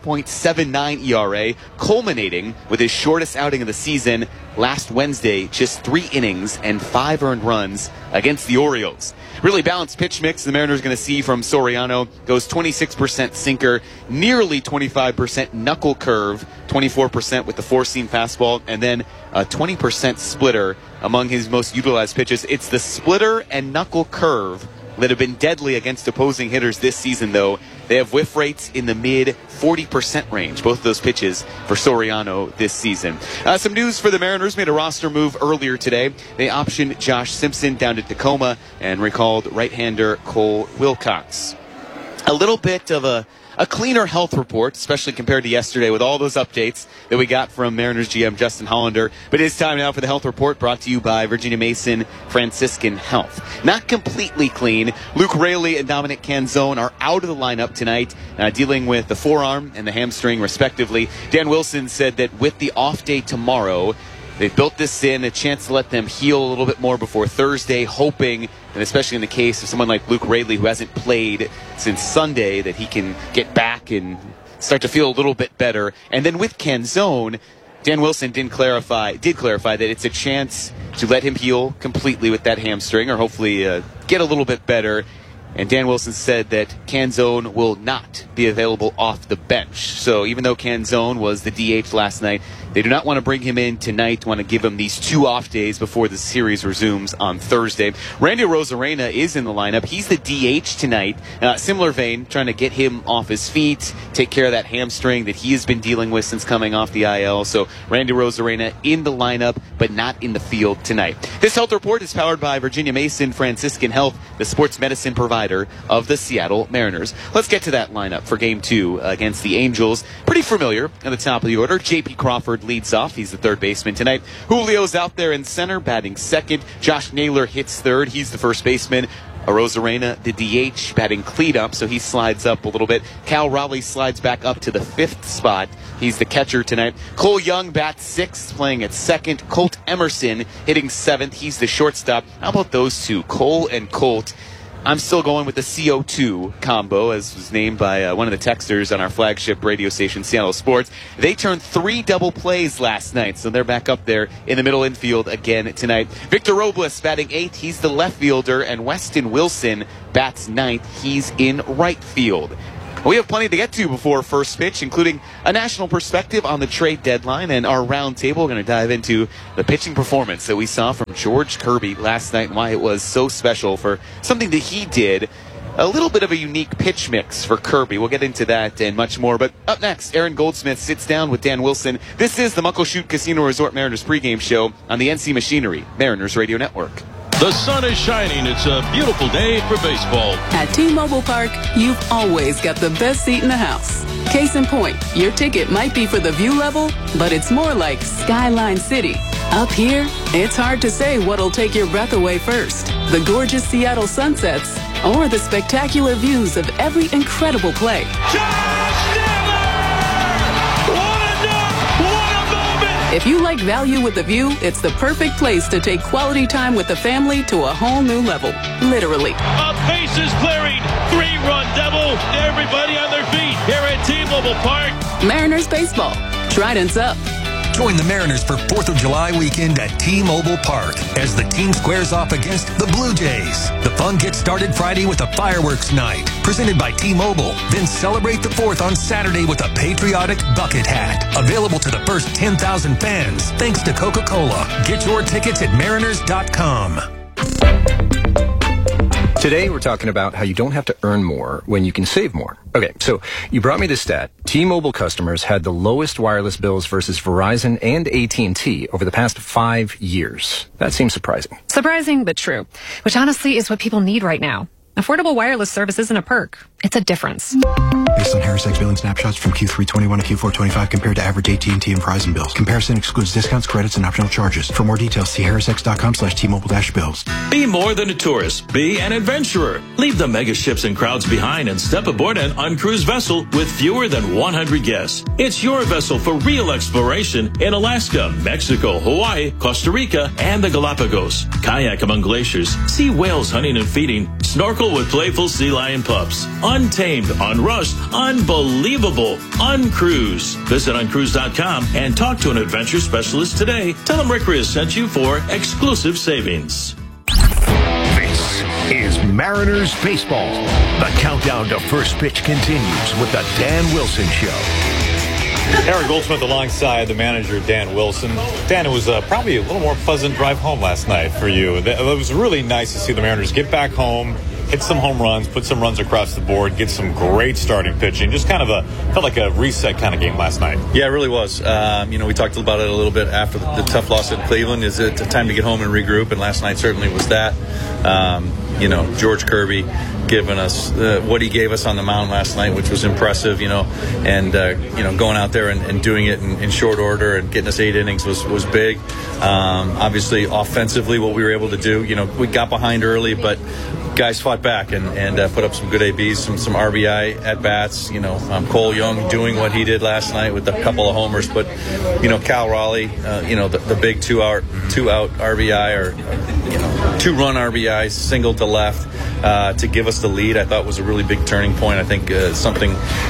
[SPEAKER 20] 5.79 ERA, culminating with his shortest outing of the season last Wednesday, just 3 innings and 5 earned runs against the Orioles. Really balanced pitch mix the Mariners going to see from Soriano. Goes 26% sinker, nearly 25% knuckle curve, 24% with the 4-seam fastball, and then a 20% splitter among his most utilized pitches. It's the splitter and knuckle curve that have been deadly against opposing hitters this season, though. They have whiff rates in the mid 40% range, both of those pitches for Soriano this season. Some news for the Mariners: made a roster move earlier today. They optioned Josh Simpson down to Tacoma and recalled right-hander Cole Wilcox. A little bit of a cleaner health report, especially compared to yesterday with all those updates that we got from Mariners GM Justin Hollander. But it is time now for the health report, brought to you by Virginia Mason Franciscan Health. Not completely clean. Luke Raley and Dominic Canzone are out of the lineup tonight, dealing with the forearm and the hamstring, respectively. Dan Wilson said that with the off day tomorrow, they've built this in, a chance to let them heal a little bit more before Thursday, hoping, and especially in the case of someone like Luke Raley, who hasn't played since Sunday, that he can get back and start to feel a little bit better. And then with Canzone, Dan Wilson did clarify that it's a chance to let him heal completely with that hamstring, or hopefully get a little bit better. And Dan Wilson said that Canzone will not be available off the bench. So even though Canzone was the DH last night, they do not want to bring him in tonight, want to give him these 2 off days before the series resumes on Thursday. Randy Arozarena is in the lineup. He's the DH tonight. Similar vein, trying to get him off his feet, take care of that hamstring that he has been dealing with since coming off the IL. So Randy Arozarena in the lineup, but not in the field tonight. This health report is powered by Virginia Mason Franciscan Health, the sports medicine provider of the Seattle Mariners. Let's get to that lineup for Game 2 against the Angels. Pretty familiar at the top of the order. J.P. Crawford leads off. He's the third baseman tonight. Julio's out there in center, batting second. Josh Naylor hits third. He's the first baseman. Arozarena, the DH, batting cleanup, so he slides up a little bit. Cal Raleigh slides back up to the 5th spot. He's the catcher tonight. Cole Young bats 6th, playing at 2nd. Colt Emerson hitting 7th. He's the shortstop. How about those two, Cole and Colt? I'm still going with the CO2 combo, as was named by one of the texters on our flagship radio station, Seattle Sports. They turned 3 double plays last night, so they're back up there in the middle infield again tonight. Victor Robles batting 8th. He's the left fielder, and Weston Wilson bats 9th. He's in right field. We have plenty to get to before first pitch, including a national perspective on the trade deadline and our round table. We're going to dive into the pitching performance that we saw from George Kirby last night and why it was so special for something that he did. A little bit of a unique pitch mix for Kirby. We'll get into that and much more. But up next, Aaron Goldsmith sits down with Dan Wilson. This is the Muckleshoot Casino Resort Mariners pregame show on the NC Machinery Mariners Radio Network.
[SPEAKER 21] The sun is shining. It's a beautiful day for baseball.
[SPEAKER 22] At T-Mobile Park, you've always got the best seat in the house. Case in point, your ticket might be for the view level, but it's more like Skyline City. Up here, it's hard to say what'll take your breath away first. The gorgeous Seattle sunsets or the spectacular views of every incredible play. If you like value with the view, it's the perfect place to take quality time with the family to a whole new level. Literally.
[SPEAKER 21] A bases clearing, 3-run double. Everybody on their feet here at T-Mobile Park.
[SPEAKER 22] Mariners baseball. Trident's up.
[SPEAKER 11] Join the Mariners for 4th of July weekend at T-Mobile Park as the team squares off against the Blue Jays. The fun gets started Friday with a fireworks night presented by T-Mobile. Then celebrate the 4th on Saturday with a patriotic bucket hat. Available to the first 10,000 fans thanks to Coca-Cola. Get your tickets at mariners.com.
[SPEAKER 23] Today, we're talking about how you don't have to earn more when you can save more. Okay, so you brought me this stat. T-Mobile customers had the lowest wireless bills versus Verizon and AT&T over the past 5 years. That seems surprising.
[SPEAKER 24] Surprising, but true. Which honestly is what people need right now. Affordable wireless service isn't a perk. It's a difference.
[SPEAKER 25] Based on HarrisX billing snapshots from Q3 21 to Q4 25 compared to average AT&T and Verizon bills. Comparison excludes discounts, credits, and optional charges. For more details, see harrisx.com/T-Mobile-bills.
[SPEAKER 21] Be more than a tourist. Be an adventurer. Leave the mega ships and crowds behind and step aboard an uncruised vessel with fewer than 100 guests. It's your vessel for real exploration in Alaska, Mexico, Hawaii, Costa Rica, and the Galapagos. Kayak among glaciers. See whales hunting and feeding. Snorkel with playful sea lion pups. Untamed, unrushed, unbelievable, uncruise. Visit uncruise.com and talk to an adventure specialist today. Tell them Rick Riz sent you for exclusive savings.
[SPEAKER 13] This is Mariners Baseball. The countdown to first pitch continues with the Dan Wilson Show.
[SPEAKER 26] Aaron Goldsmith alongside the manager, Dan Wilson. Dan, it was probably a little more pleasant drive home last night for you. It was really nice to see the Mariners get back home, hit some home runs, put some runs across the board, get some great starting pitching. Just kind of felt like a reset kind of game last night.
[SPEAKER 27] Yeah, it really was. We talked about it a little bit after the tough loss at Cleveland. Is it time to get home and regroup? And last night certainly was that. George Kirby giving us what he gave us on the mound last night, which was impressive, and going out there and doing it in short order and getting us 8 innings was big. Obviously, offensively, what we were able to do, we got behind early, but guys fought back and put up some good ABs, some RBI at bats. Cole Young doing what he did last night with a couple of homers, but Cal Raleigh, the big two out RBI or 2-run RBI, single to left to give us the lead. I thought was a really big turning point. I think something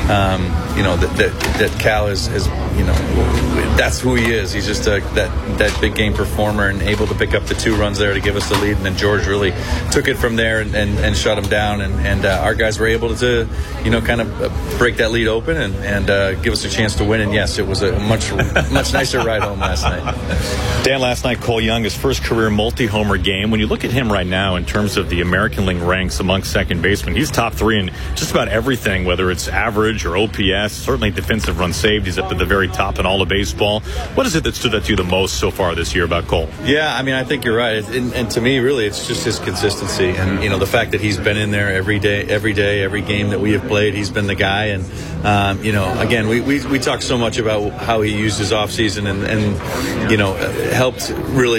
[SPEAKER 27] that Cal is that's who he is. He's just that big game performer and able to pick up the 2 runs there to give us the lead. And then George really took it from there and shut him down. And our guys were able to kind of break that lead open and give us a chance to win. And yes, it was a much nicer ride home last night.
[SPEAKER 26] Dan, last night Cole Young, his first career multi-homer game. When you look at him right now in terms of the American League ranks among second basemen, he's top 3 in just about everything, whether it's average or OPS, certainly defensive run saved. He's up at the very top in all of baseball. What is it that stood out to you the most so far this year about Cole?
[SPEAKER 27] Yeah, I think you're right. And to me, really, it's just his consistency. And, the fact that he's been in there every day, every game that we have played, he's been the guy. And, again, we talk so much about how he used his offseason and helped really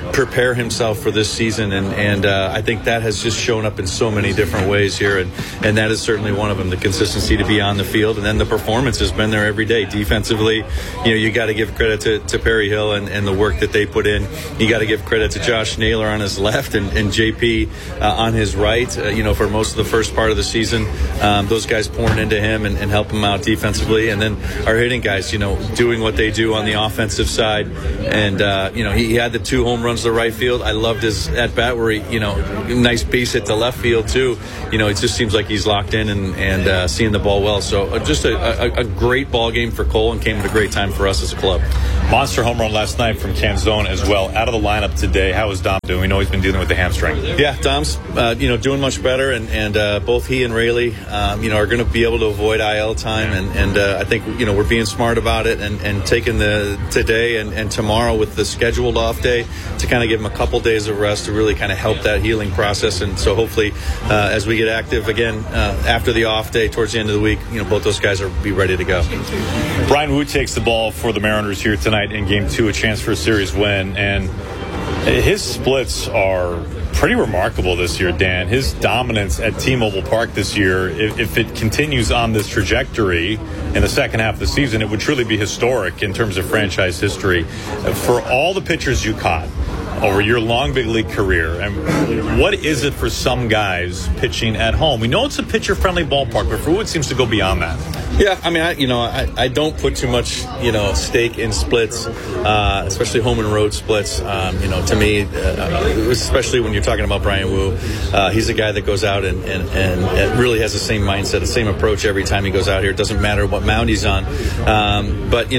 [SPEAKER 27] prepare himself for this season, and I think that has just shown up in so many different ways here, and that is certainly one of them. The consistency to be on the field, and then the performance has been there every day. Defensively, you got to give credit to Perry Hill and the work that they put in. You got to give credit to Josh Naylor on his left and JP on his right. For most of the first part of the season, those guys pouring into him and help him out defensively, and then our hitting guys, doing what they do on the offensive side. And he had the 2 home runs to right field. I loved his at bat where he, nice base hit to left field too. It just seems like he's locked in and seeing the ball well. So just a great ball game for Cole, and came at a great time for us as a club.
[SPEAKER 26] Monster home run last night from Canzone as well. Out of the lineup today, how is Dom doing? We know he's been dealing with the hamstring.
[SPEAKER 27] Yeah, Dom's doing much better, and both he and Rayleigh are going to be able to avoid IL time, and I think we're being smart about it and taking the today and tomorrow with the scheduled off day to kind of give them a couple days of rest to really kind of help that healing process. And so hopefully as we get active again after the off day towards the end of the week, both those guys will be ready to go.
[SPEAKER 26] Bryan Woo takes the ball for the Mariners here tonight in Game 2, a chance for a series win, and his splits are pretty remarkable this year, Dan. His dominance at T-Mobile Park this year, if it continues on this trajectory in the second half of the season, it would truly be historic in terms of franchise history. For all the pitchers you caught over your long big league career, and what is it for some guys pitching at home? We know it's a pitcher-friendly ballpark, but for Woo, it seems to go beyond that.
[SPEAKER 27] Yeah, I mean, I don't put too much, stake in splits, especially home and road splits. To me, especially when you're talking about Bryan Woo, he's a guy that goes out and really has the same mindset, the same approach every time he goes out here. It doesn't matter what mound he's on. But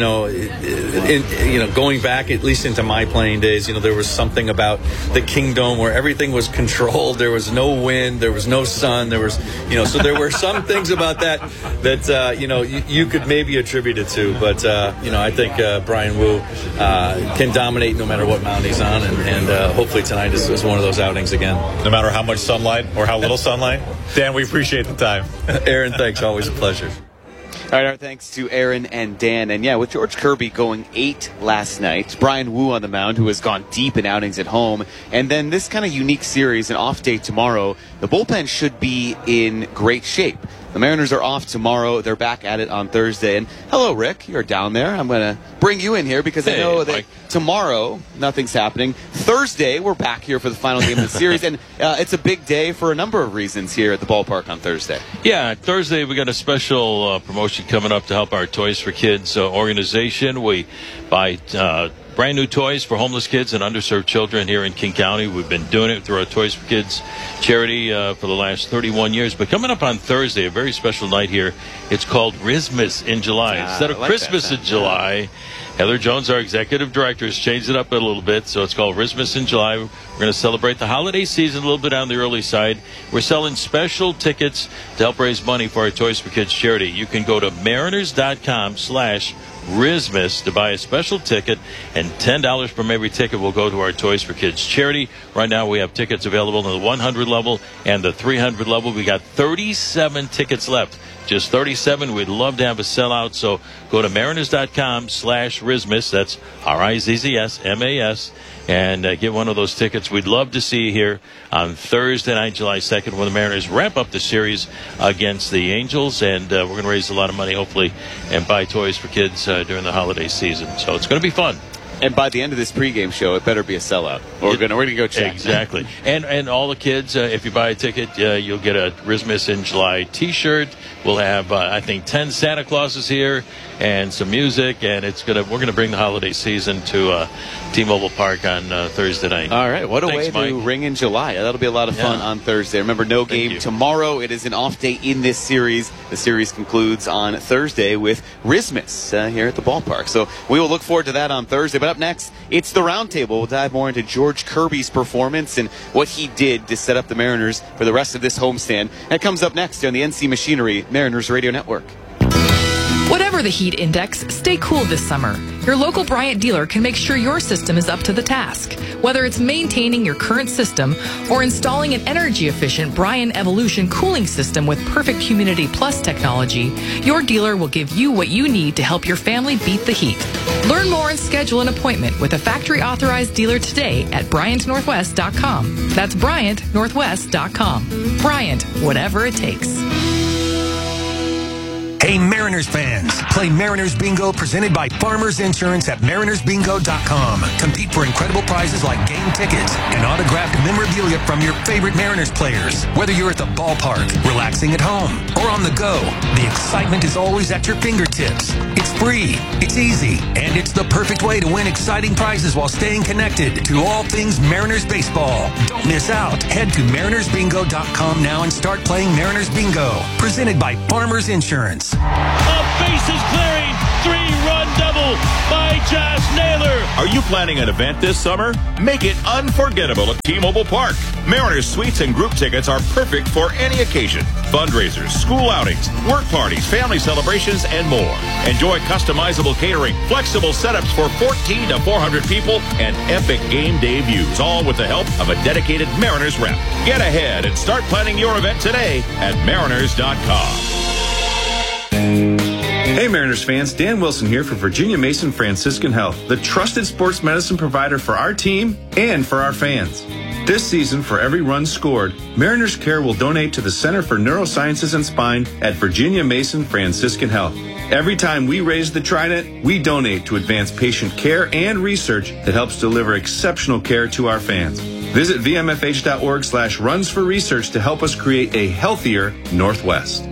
[SPEAKER 27] going back at least into my playing days, there was something about the Kingdome where everything was controlled. There was no wind, there was no sun, there was, so there were some things about that you could maybe attribute it to, but I think Bryan Woo can dominate no matter what mound he's on, and hopefully tonight is one of those outings again.
[SPEAKER 26] No matter how much sunlight or how little sunlight. Dan, we appreciate the time.
[SPEAKER 27] Aaron, thanks. Always a pleasure.
[SPEAKER 20] All right, our thanks to Aaron and Dan. And yeah, with George Kirby going 8 last night, Bryan Woo on the mound, who has gone deep in outings at home, and then this kind of unique series, an off day tomorrow, the bullpen should be in great shape. The Mariners are off tomorrow. They're back at it on Thursday. And hello, Rick. You're down there. I'm going to bring you in here because I know that tomorrow nothing's happening. Thursday, we're back here for the final game of the series. And it's a big day for a number of reasons here at the ballpark on Thursday.
[SPEAKER 21] Yeah, Thursday we got a special promotion coming up to help our Toys for Kids organization. We buy brand new toys for homeless kids and underserved children here in King County. We've been doing it through our Toys for Kids charity for the last 31 years. But coming up on Thursday, a very special night here. It's called Rizmas in July. Instead of Christmas in July, Heather Jones, our executive director, has changed it up a little bit. So it's called Rizmas in July. We're going to celebrate the holiday season a little bit on the early side. We're selling special tickets to help raise money for our Toys for Kids charity. You can go to mariners.com/Rizmas to buy a special ticket, and $10 from every ticket will go to our Toys for Kids charity. Right now we have tickets available in the 100 level and the 300 level. We got 37 tickets left. Just 37. We'd love to have a sellout, so go to mariners.com/Rizmas. That's RIZZSMAS, and get one of those tickets. We'd love to see you here on Thursday night, July 2nd, when the Mariners wrap up the series against the Angels, and we're going to raise a lot of money, hopefully, and buy toys for kids during the holiday season. So it's going to be fun.
[SPEAKER 20] And by the end of this pregame show, it better be a sellout. We're gonna go check.
[SPEAKER 21] Exactly. And all the kids, if you buy a ticket, you'll get a Rizmas in July T-shirt. We'll have, I think, 10 Santa Clauses here and some music, and we're gonna bring the holiday season to T-Mobile Park on Thursday night.
[SPEAKER 20] All right, what a way to ring in July. That'll be a lot of fun on Thursday. Remember, no game tomorrow. It is an off day in this series. The series concludes on Thursday with Rizmas here at the ballpark. So we will look forward to that on Thursday. But up next, it's the Roundtable. We'll dive more into George Kirby's performance and what he did to set up the Mariners for the rest of this homestand. That comes up next on the NC Machinery Mariners Radio Network.
[SPEAKER 1] Whatever the heat index, stay cool this summer. Your local Bryant dealer can make sure your system is up to the task. Whether it's maintaining your current system or installing an energy-efficient Bryant Evolution cooling system with Perfect Humidity Plus technology, your dealer will give you what you need to help your family beat the heat. Learn more and schedule an appointment with a factory-authorized dealer today at BryantNorthwest.com. That's BryantNorthwest.com. Bryant, whatever it takes.
[SPEAKER 11] Hey, Mariners fans, play Mariners Bingo presented by Farmers Insurance at MarinersBingo.com. Compete for incredible prizes like game tickets and autographed memorabilia from your favorite Mariners players. Whether you're at the ballpark, relaxing at home, or on the go, the excitement is always at your fingertips. It's free, it's easy, and it's the perfect way to win exciting prizes while staying connected to all things Mariners baseball. Don't miss out. Head to MarinersBingo.com now and start playing Mariners Bingo. Presented by Farmers Insurance.
[SPEAKER 2] A bases clearing, 3-run double by Josh Naylor.
[SPEAKER 3] Are you planning an event this summer? Make it unforgettable at T-Mobile Park. Mariners suites and group tickets are perfect for any occasion. Fundraisers, school outings, work parties, family celebrations, and more. Enjoy customizable catering, flexible setups for 14 to 400 people, and epic game day views, all with the help of a dedicated Mariners rep. Get ahead and start planning your event today at Mariners.com.
[SPEAKER 4] Hey Mariners fans, Dan Wilson here for Virginia Mason Franciscan Health, the trusted sports medicine provider for our team and for our fans. This season, for every run scored, Mariners Care will donate to the Center for Neurosciences and Spine at Virginia Mason Franciscan Health. Every time we raise the trident, we donate to advance patient care and research that helps deliver exceptional care to our fans. Visit vmfh.org/runs for research to help us create a healthier Northwest.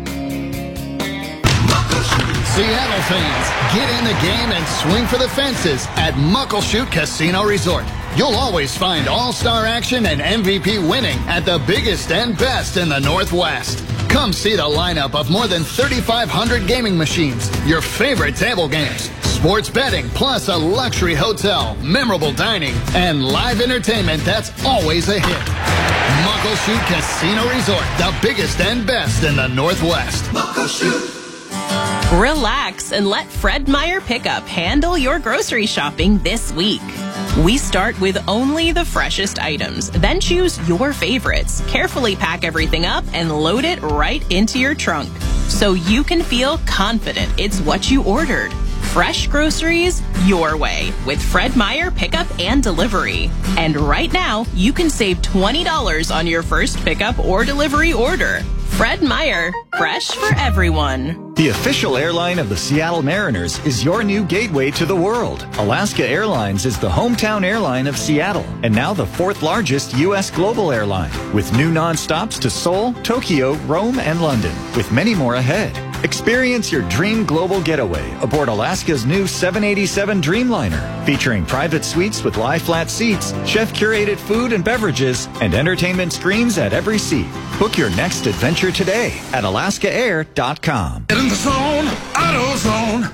[SPEAKER 5] Seattle fans, get in the game and swing for the fences at Muckleshoot Casino Resort. You'll always find all-star action and MVP winning at the biggest and best in the Northwest. Come see the lineup of more than 3,500 gaming machines, your favorite table games, sports betting, plus a luxury hotel, memorable dining, and live entertainment that's always a hit. Muckleshoot Casino Resort, the biggest and best in the Northwest. Muckleshoot.
[SPEAKER 6] Relax and let Fred Meyer Pickup handle your grocery shopping this week. We start with only the freshest items, then choose your favorites. Carefully pack everything up and load it right into your trunk so you can feel confident it's what you ordered. Fresh groceries your way with Fred Meyer Pickup and Delivery. And right now, you can save $20 on your first pickup or delivery order. Fred Meyer, fresh for everyone.
[SPEAKER 7] The official airline of the Seattle Mariners is your new gateway to the world. Alaska Airlines is the hometown airline of Seattle and now the 4th largest U.S. global airline, with new nonstops to Seoul, Tokyo, Rome, and London, with many more ahead. Experience your dream global getaway aboard Alaska's new 787 Dreamliner, featuring private suites with lie-flat seats, chef-curated food and beverages, and entertainment screens at every seat. Book your next adventure today at alaskaair.com.
[SPEAKER 8] Get in the zone, AutoZone.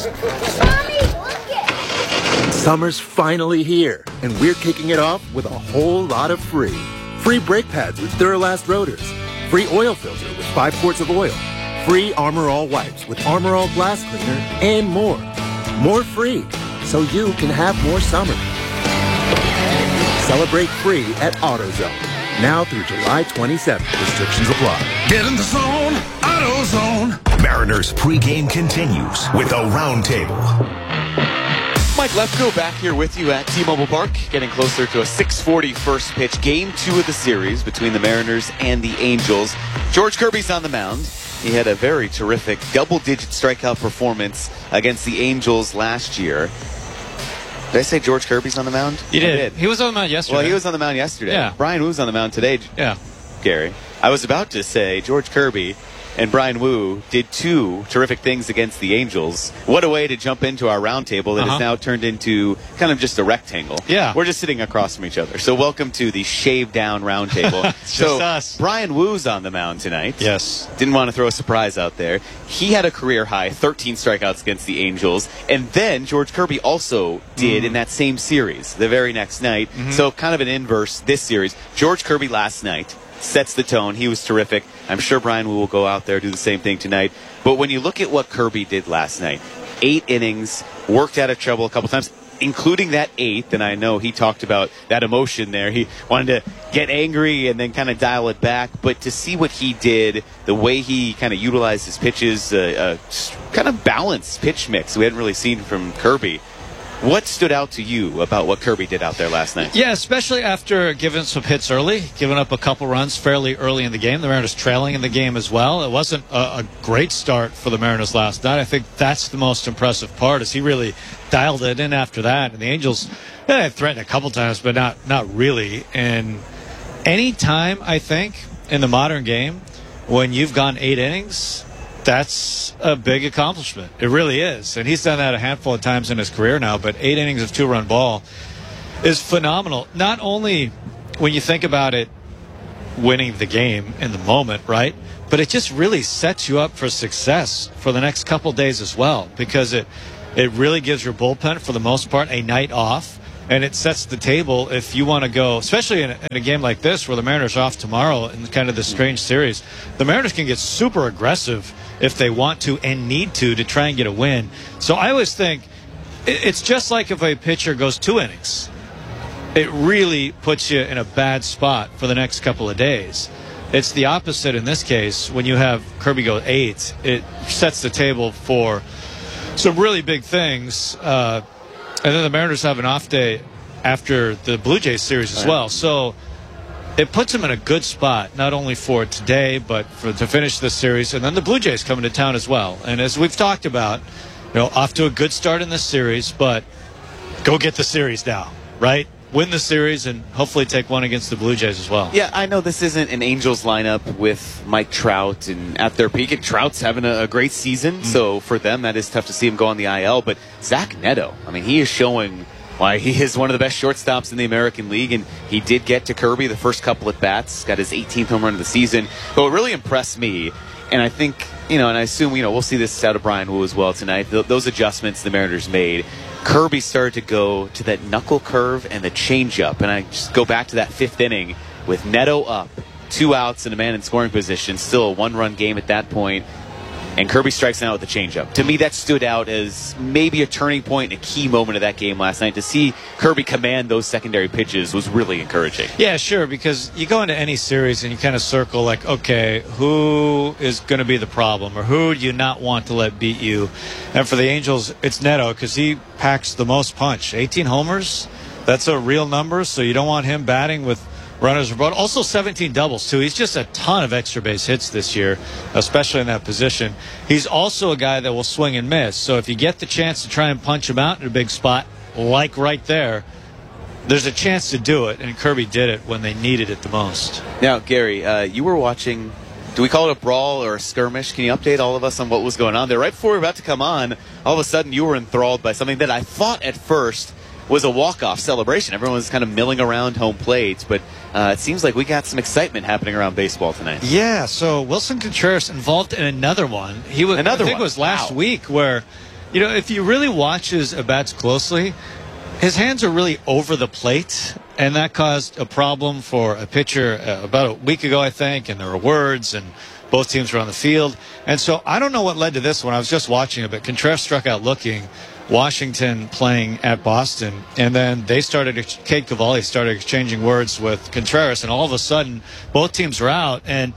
[SPEAKER 28] Summer's finally here, and we're kicking it off with a whole lot of free. Free brake pads with Duralast rotors. Free oil filter with 5 quarts of oil. Free Armor All wipes with Armor All glass cleaner, and more. More free, so you can have more summer. Celebrate free at AutoZone. Now through July 27th. Restrictions apply.
[SPEAKER 8] Get in the zone, AutoZone.
[SPEAKER 13] Mariners pregame continues with a roundtable.
[SPEAKER 20] Mike Lefko back here with you at T-Mobile Park, getting closer to a 6:40 first pitch. Game 2 of the series between the Mariners and the Angels. George Kirby's on the mound. He had a very terrific double-digit strikeout performance against the Angels last year. Did I say George Kirby's on the mound?
[SPEAKER 29] You did. He was on the mound yesterday.
[SPEAKER 20] Well, he was on the mound yesterday.
[SPEAKER 29] Yeah.
[SPEAKER 20] Brian Woo's on the mound today.
[SPEAKER 29] Yeah.
[SPEAKER 20] Gary. I was about to say George Kirby and Brian Woo did 2 terrific things against the Angels. What a way to jump into our roundtable that has now turned into kind of just a rectangle.
[SPEAKER 29] Yeah.
[SPEAKER 20] We're just sitting across from each other. So welcome to the shaved down roundtable.
[SPEAKER 29] It's just us.
[SPEAKER 20] Brian Woo's on the mound tonight.
[SPEAKER 29] Yes.
[SPEAKER 20] Didn't want to throw a surprise out there. He had a career high 13 strikeouts against the Angels. And then George Kirby also did in that same series the very next night. So kind of an inverse this series. George Kirby last night sets the tone. He was terrific. I'm sure Brian will go out there, do the same thing tonight. But when you look at what Kirby did last night, 8 innings, worked out of trouble a couple times, including that 8th, and I know he talked about that emotion there. He wanted to get angry and then kind of dial it back. But to see what he did, the way he kind of utilized his pitches, kind of balanced pitch mix we hadn't really seen from Kirby. What stood out to you about what Kirby did out there last night?
[SPEAKER 29] Yeah, especially after giving some hits early, giving up a couple runs fairly early in the game. The Mariners trailing in the game as well. It wasn't a great start for the Mariners last night. I think that's the most impressive part, is he really dialed it in after that. And the Angels, they threatened a couple times, but not really. And any time, I think, in the modern game, when you've gone 8 innings, that's a big accomplishment. It really is. And he's done that a handful of times in his career now, but 8 innings of 2-run ball is phenomenal. Not only when you think about it, winning the game in the moment, right? But it just really sets you up for success for the next couple days as well, because it really gives your bullpen, for the most part, a night off. And it sets the table if you want to go, especially in a game like this where the Mariners are off tomorrow in kind of this strange series. The Mariners can get super aggressive if they want to and need to try and get a win. So I always think it's just like if a pitcher goes 2 innings. It really puts you in a bad spot for the next couple of days. It's the opposite in this case. When you have Kirby go 8, it sets the table for some really big things. And then the Mariners have an off day after the Blue Jays series as well. So it puts them in a good spot, not only for today, but to finish this series. And then the Blue Jays coming to town as well. And as we've talked about, off to a good start in this series, but go get the series now, right? Win the series and hopefully take one against the Blue Jays as well.
[SPEAKER 20] Yeah, I know this isn't an Angels lineup with Mike Trout and at their peak, and Trout's having a great season, so for them that is tough to see him go on the IL. But Zach Neto, I mean, he is showing why he is one of the best shortstops in the American League, and he did get to Kirby the first couple at bats, got his 18th home run of the season. But what really impressed me, and I think, and I assume, we'll see this out of Brian Wu as well tonight, those adjustments the Mariners made. Kirby started to go to that knuckle curve and the changeup. And I just go back to that 5th inning with Neto up, 2 outs and a man in scoring position, still a 1-run game at that point. And Kirby strikes out with the changeup. To me, that stood out as maybe a turning point and a key moment of that game last night. To see Kirby command those secondary pitches was really encouraging.
[SPEAKER 29] Yeah, sure, because you go into any series and you kind of circle like, okay, who is going to be the problem, or who do you not want to let beat you? And for the Angels, it's Neto, because he packs the most punch. 18 homers, that's a real number, so you don't want him batting with runners abroad. Also 17 doubles, too. He's just a ton of extra base hits this year, especially in that position. He's also a guy that will swing and miss. So if you get the chance to try and punch him out in a big spot, like right there, there's a chance to do it, and Kirby did it when they needed it the most.
[SPEAKER 20] Now, Gary, you were watching, do we call it a brawl or a skirmish? Can you update all of us on what was going on there? Right before we were about to come on, all of a sudden you were enthralled by something that I thought at first was a walk-off celebration. Everyone was kind of milling around home plate, but it seems like we got some excitement happening around baseball tonight.
[SPEAKER 29] Yeah, so Wilson Contreras involved in another one. I think it was last week where, if you really watch his at-bats closely, his hands are really over the plate, and that caused a problem for a pitcher about a week ago, I think, and there were words, and both teams were on the field. And so I don't know what led to this one. I was just watching it, but Contreras struck out looking. Washington playing at Boston, and then Cade Cavalli started exchanging words with Contreras, and all of a sudden both teams were out, and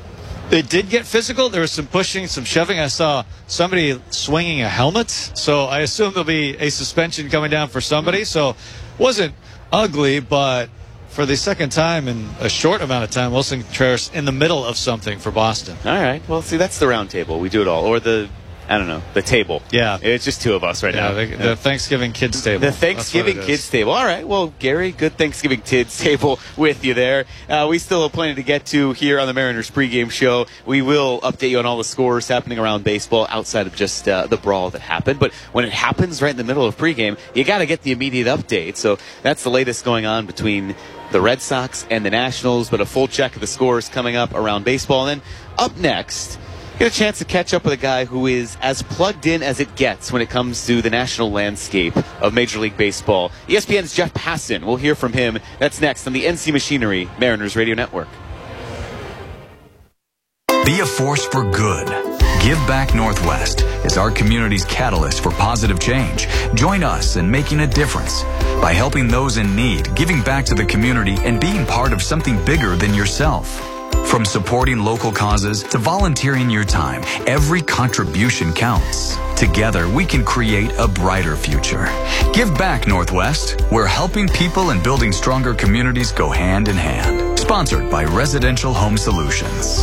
[SPEAKER 29] it did get physical. There was some pushing, some shoving. I saw somebody swinging a helmet, so I assume there'll be a suspension coming down for somebody. So it wasn't ugly, but for the second time in a short amount of time, Wilson Contreras in the middle of something for Boston.
[SPEAKER 20] All right, well, see, that's the round table. We do it all, or the table. Yeah. It's just 2 of us right now.
[SPEAKER 29] The Thanksgiving Kids Table.
[SPEAKER 20] The Thanksgiving Kids Table. All right. Well, Gary, good Thanksgiving Kids Table with you there. We still have plenty to get to here on the Mariners pregame show. We will update you on all the scores happening around baseball outside of just the brawl that happened. But when it happens right in the middle of pregame, you got to get the immediate update. So that's the latest going on between the Red Sox and the Nationals. But a full check of the scores coming up around baseball. And then up next, get a chance to catch up with a guy who is as plugged in as it gets when it comes to the national landscape of Major League Baseball. ESPN's Jeff Passan. We'll hear from him. That's next on the NC Machinery Mariners Radio Network.
[SPEAKER 9] Be a force for good. Give Back Northwest is our community's catalyst for positive change. Join us in making a difference by helping those in need, giving back to the community, and being part of something bigger than yourself. From supporting local causes to volunteering your time, every contribution counts. Together, we can create a brighter future. Give back, Northwest, where helping people and building stronger communities go hand in hand. Sponsored by Residential Home Solutions.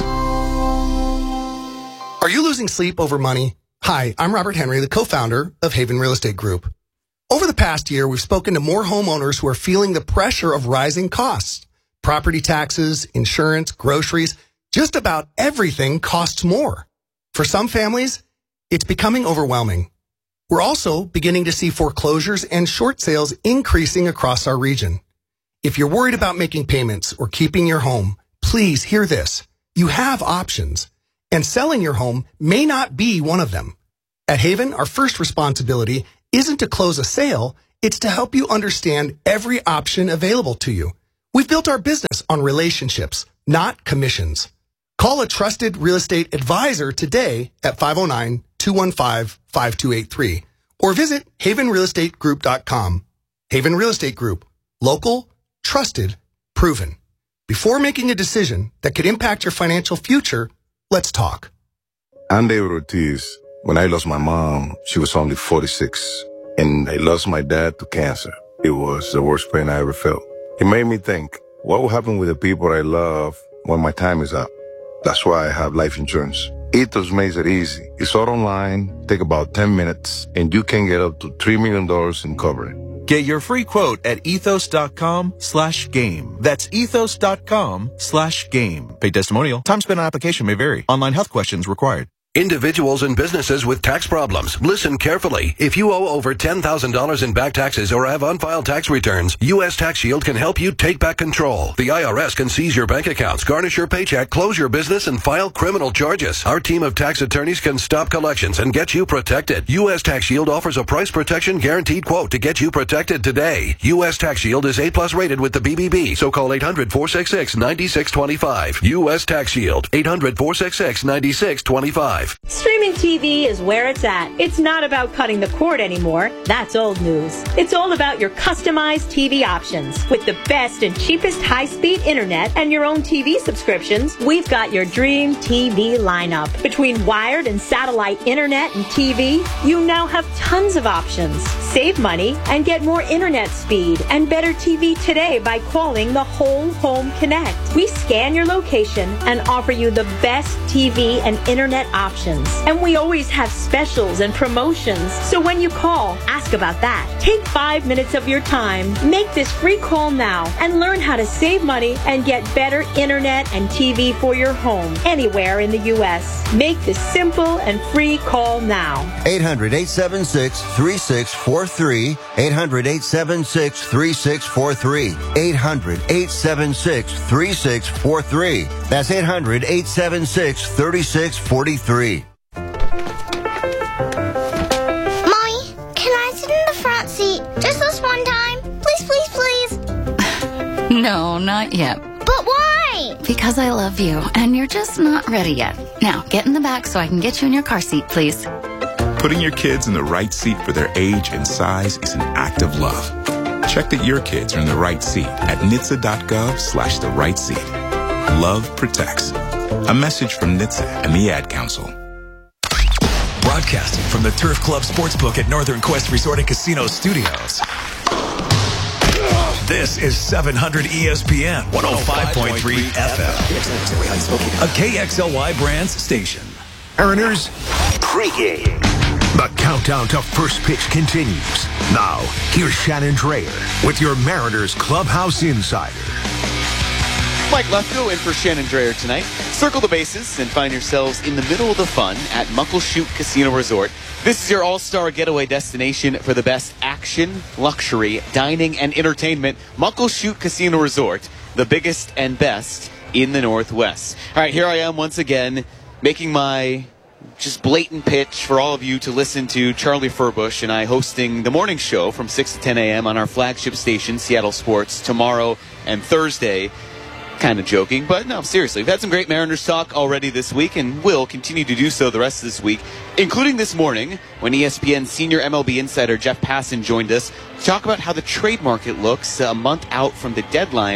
[SPEAKER 10] Are you losing sleep over money? Hi, I'm Robert Henry, the co-founder of Haven Real Estate Group. Over the past year, we've spoken to more homeowners who are feeling the pressure of rising costs. Property taxes, insurance, groceries, just about everything costs more. For some families, it's becoming overwhelming. We're also beginning to see foreclosures and short sales increasing across our region. If you're worried about making payments or keeping your home, please hear this. You have options, and selling your home may not be one of them. At Haven, our first responsibility isn't to close a sale, it's to help you understand every option available to you. We've built our business on relationships, not commissions. Call a trusted real estate advisor today at 509-215-5283 or visit havenrealestategroup.com. Haven Real Estate Group. Local, trusted, proven. Before making a decision that could impact your financial future, let's talk.
[SPEAKER 12] I'm David Ortiz. When I lost my mom, she was only 46, and I lost my dad to cancer. It was the worst pain I ever felt. It made me think, what will happen with the people I love when my time is up? That's why I have life insurance. Ethos makes it easy. It's all online, take about 10 minutes, and you can get up to $3 million in coverage.
[SPEAKER 14] Get your free quote at ethos.com/game. That's ethos.com/game. Paid testimonial. Time spent on application may vary. Online health questions required.
[SPEAKER 15] Individuals and businesses with tax problems, listen carefully. If you owe over $10,000 in back taxes or have unfiled tax returns, U.S. Tax Shield can help you take back control. The IRS can seize your bank accounts, garnish your paycheck, close your business, and file criminal charges. Our team of tax attorneys can stop collections and get you protected. U.S. Tax Shield offers a price protection guaranteed quote to get you protected today. U.S. Tax Shield is A+ rated with the BBB, so call 800-466-9625. U.S. Tax Shield, 800-466-9625.
[SPEAKER 16] Streaming TV is where it's at. It's not about cutting the cord anymore. That's old news. It's all about your customized TV options. With the best and cheapest high-speed internet and your own TV subscriptions, we've got your dream TV lineup. Between wired and satellite internet and TV, you now have tons of options. Save money and get more internet speed and better TV today by calling the Whole Home Connect. We scan your location and offer you the best TV and internet options. And we always have specials and promotions. So when you call, ask about that. Take 5 minutes of your time. Make this free call now and learn how to save money and get better internet and TV for your home anywhere in the U.S. Make this simple and free call now.
[SPEAKER 17] 800-876-3643. 800-876-3643. 800-876-3643. That's 800-876-3643.
[SPEAKER 18] Seat. Just this one time. Please, please, please.
[SPEAKER 19] No, not yet.
[SPEAKER 18] But why?
[SPEAKER 19] Because I love you, and you're just not ready yet. Now, get in the back so I can get you in your car seat, please.
[SPEAKER 22] Putting your kids in the right seat for their age and size is an act of love. Check that your kids are in the right seat at NHTSA.gov/the right seat. Love protects. A message from NHTSA and the Ad Council.
[SPEAKER 11] Broadcasting from the Turf Club Sportsbook at Northern Quest Resort and Casino Studios. This is 700 ESPN 105.3 FM. A KXLY Brands station.
[SPEAKER 13] Mariners pregame. The countdown to first pitch continues. Now, here's Shannon Drayer with your Mariners Clubhouse Insider.
[SPEAKER 20] Mike Lefko in for Shannon Drayer tonight. Circle the bases and find yourselves in the middle of the fun at Muckleshoot Casino Resort. This is your all-star getaway destination for the best action, luxury, dining, and entertainment. Muckleshoot Casino Resort, the biggest and best in the Northwest. All right, here I am once again making my just blatant pitch for all of you to listen to Charlie Furbush and I hosting the morning show from 6 to 10 a.m. on our flagship station, Seattle Sports, tomorrow and Thursday. Kind of joking, but no, seriously. We've had some great Mariners talk already this week and will continue to do so the rest of this week, including this morning when ESPN senior MLB insider Jeff Passan joined us to talk about how the trade market looks a month out from the deadline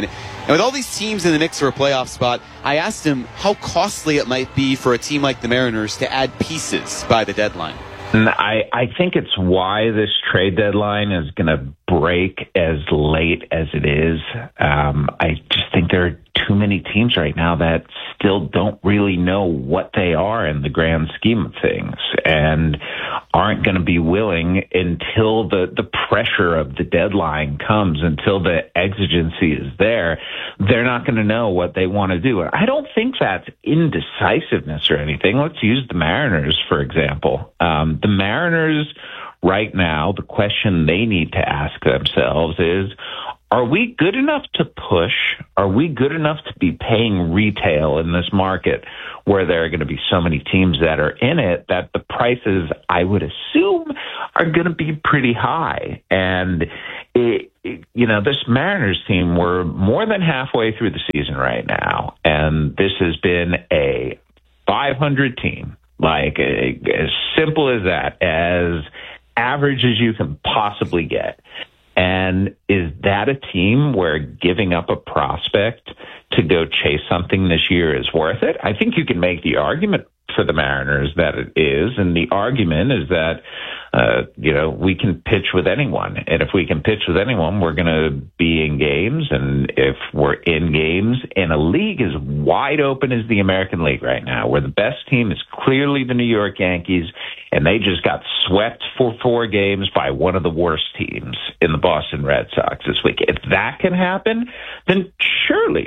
[SPEAKER 20] And with all these teams in the mix for a playoff spot, I asked him how costly it might be for a team like the Mariners to add pieces by the deadline.
[SPEAKER 1] I think it's why this trade deadline is going to break as late as it is. I just think there are too many teams right now that still don't really know what they are in the grand scheme of things and aren't going to be willing until the pressure of the deadline comes, until the exigency is there. They're not going to know what they want to do. I don't think that's indecisiveness or anything. Let's use the Mariners, for example. The Mariners right now, the question they need to ask themselves is, are we good enough to push? Are we good enough to be paying retail in this market where there are going to be so many teams that are in it that the prices, I would assume, are going to be pretty high? And, this Mariners team, we're more than halfway through the season right now, and this has been a 500 team, like as simple as that, as average as you can possibly get. And is that a team where giving up a prospect to go chase something this year is worth it? I think you can make the argument for the Mariners that it is, and the argument is that, we can pitch with anyone. And if we can pitch with anyone, we're going to be in games. And if we're in games in a league as wide open as the American League right now, where the best team is clearly the New York Yankees, and they just got swept for 4 games by one of the worst teams in the Boston Red Sox this week. If that can happen, then surely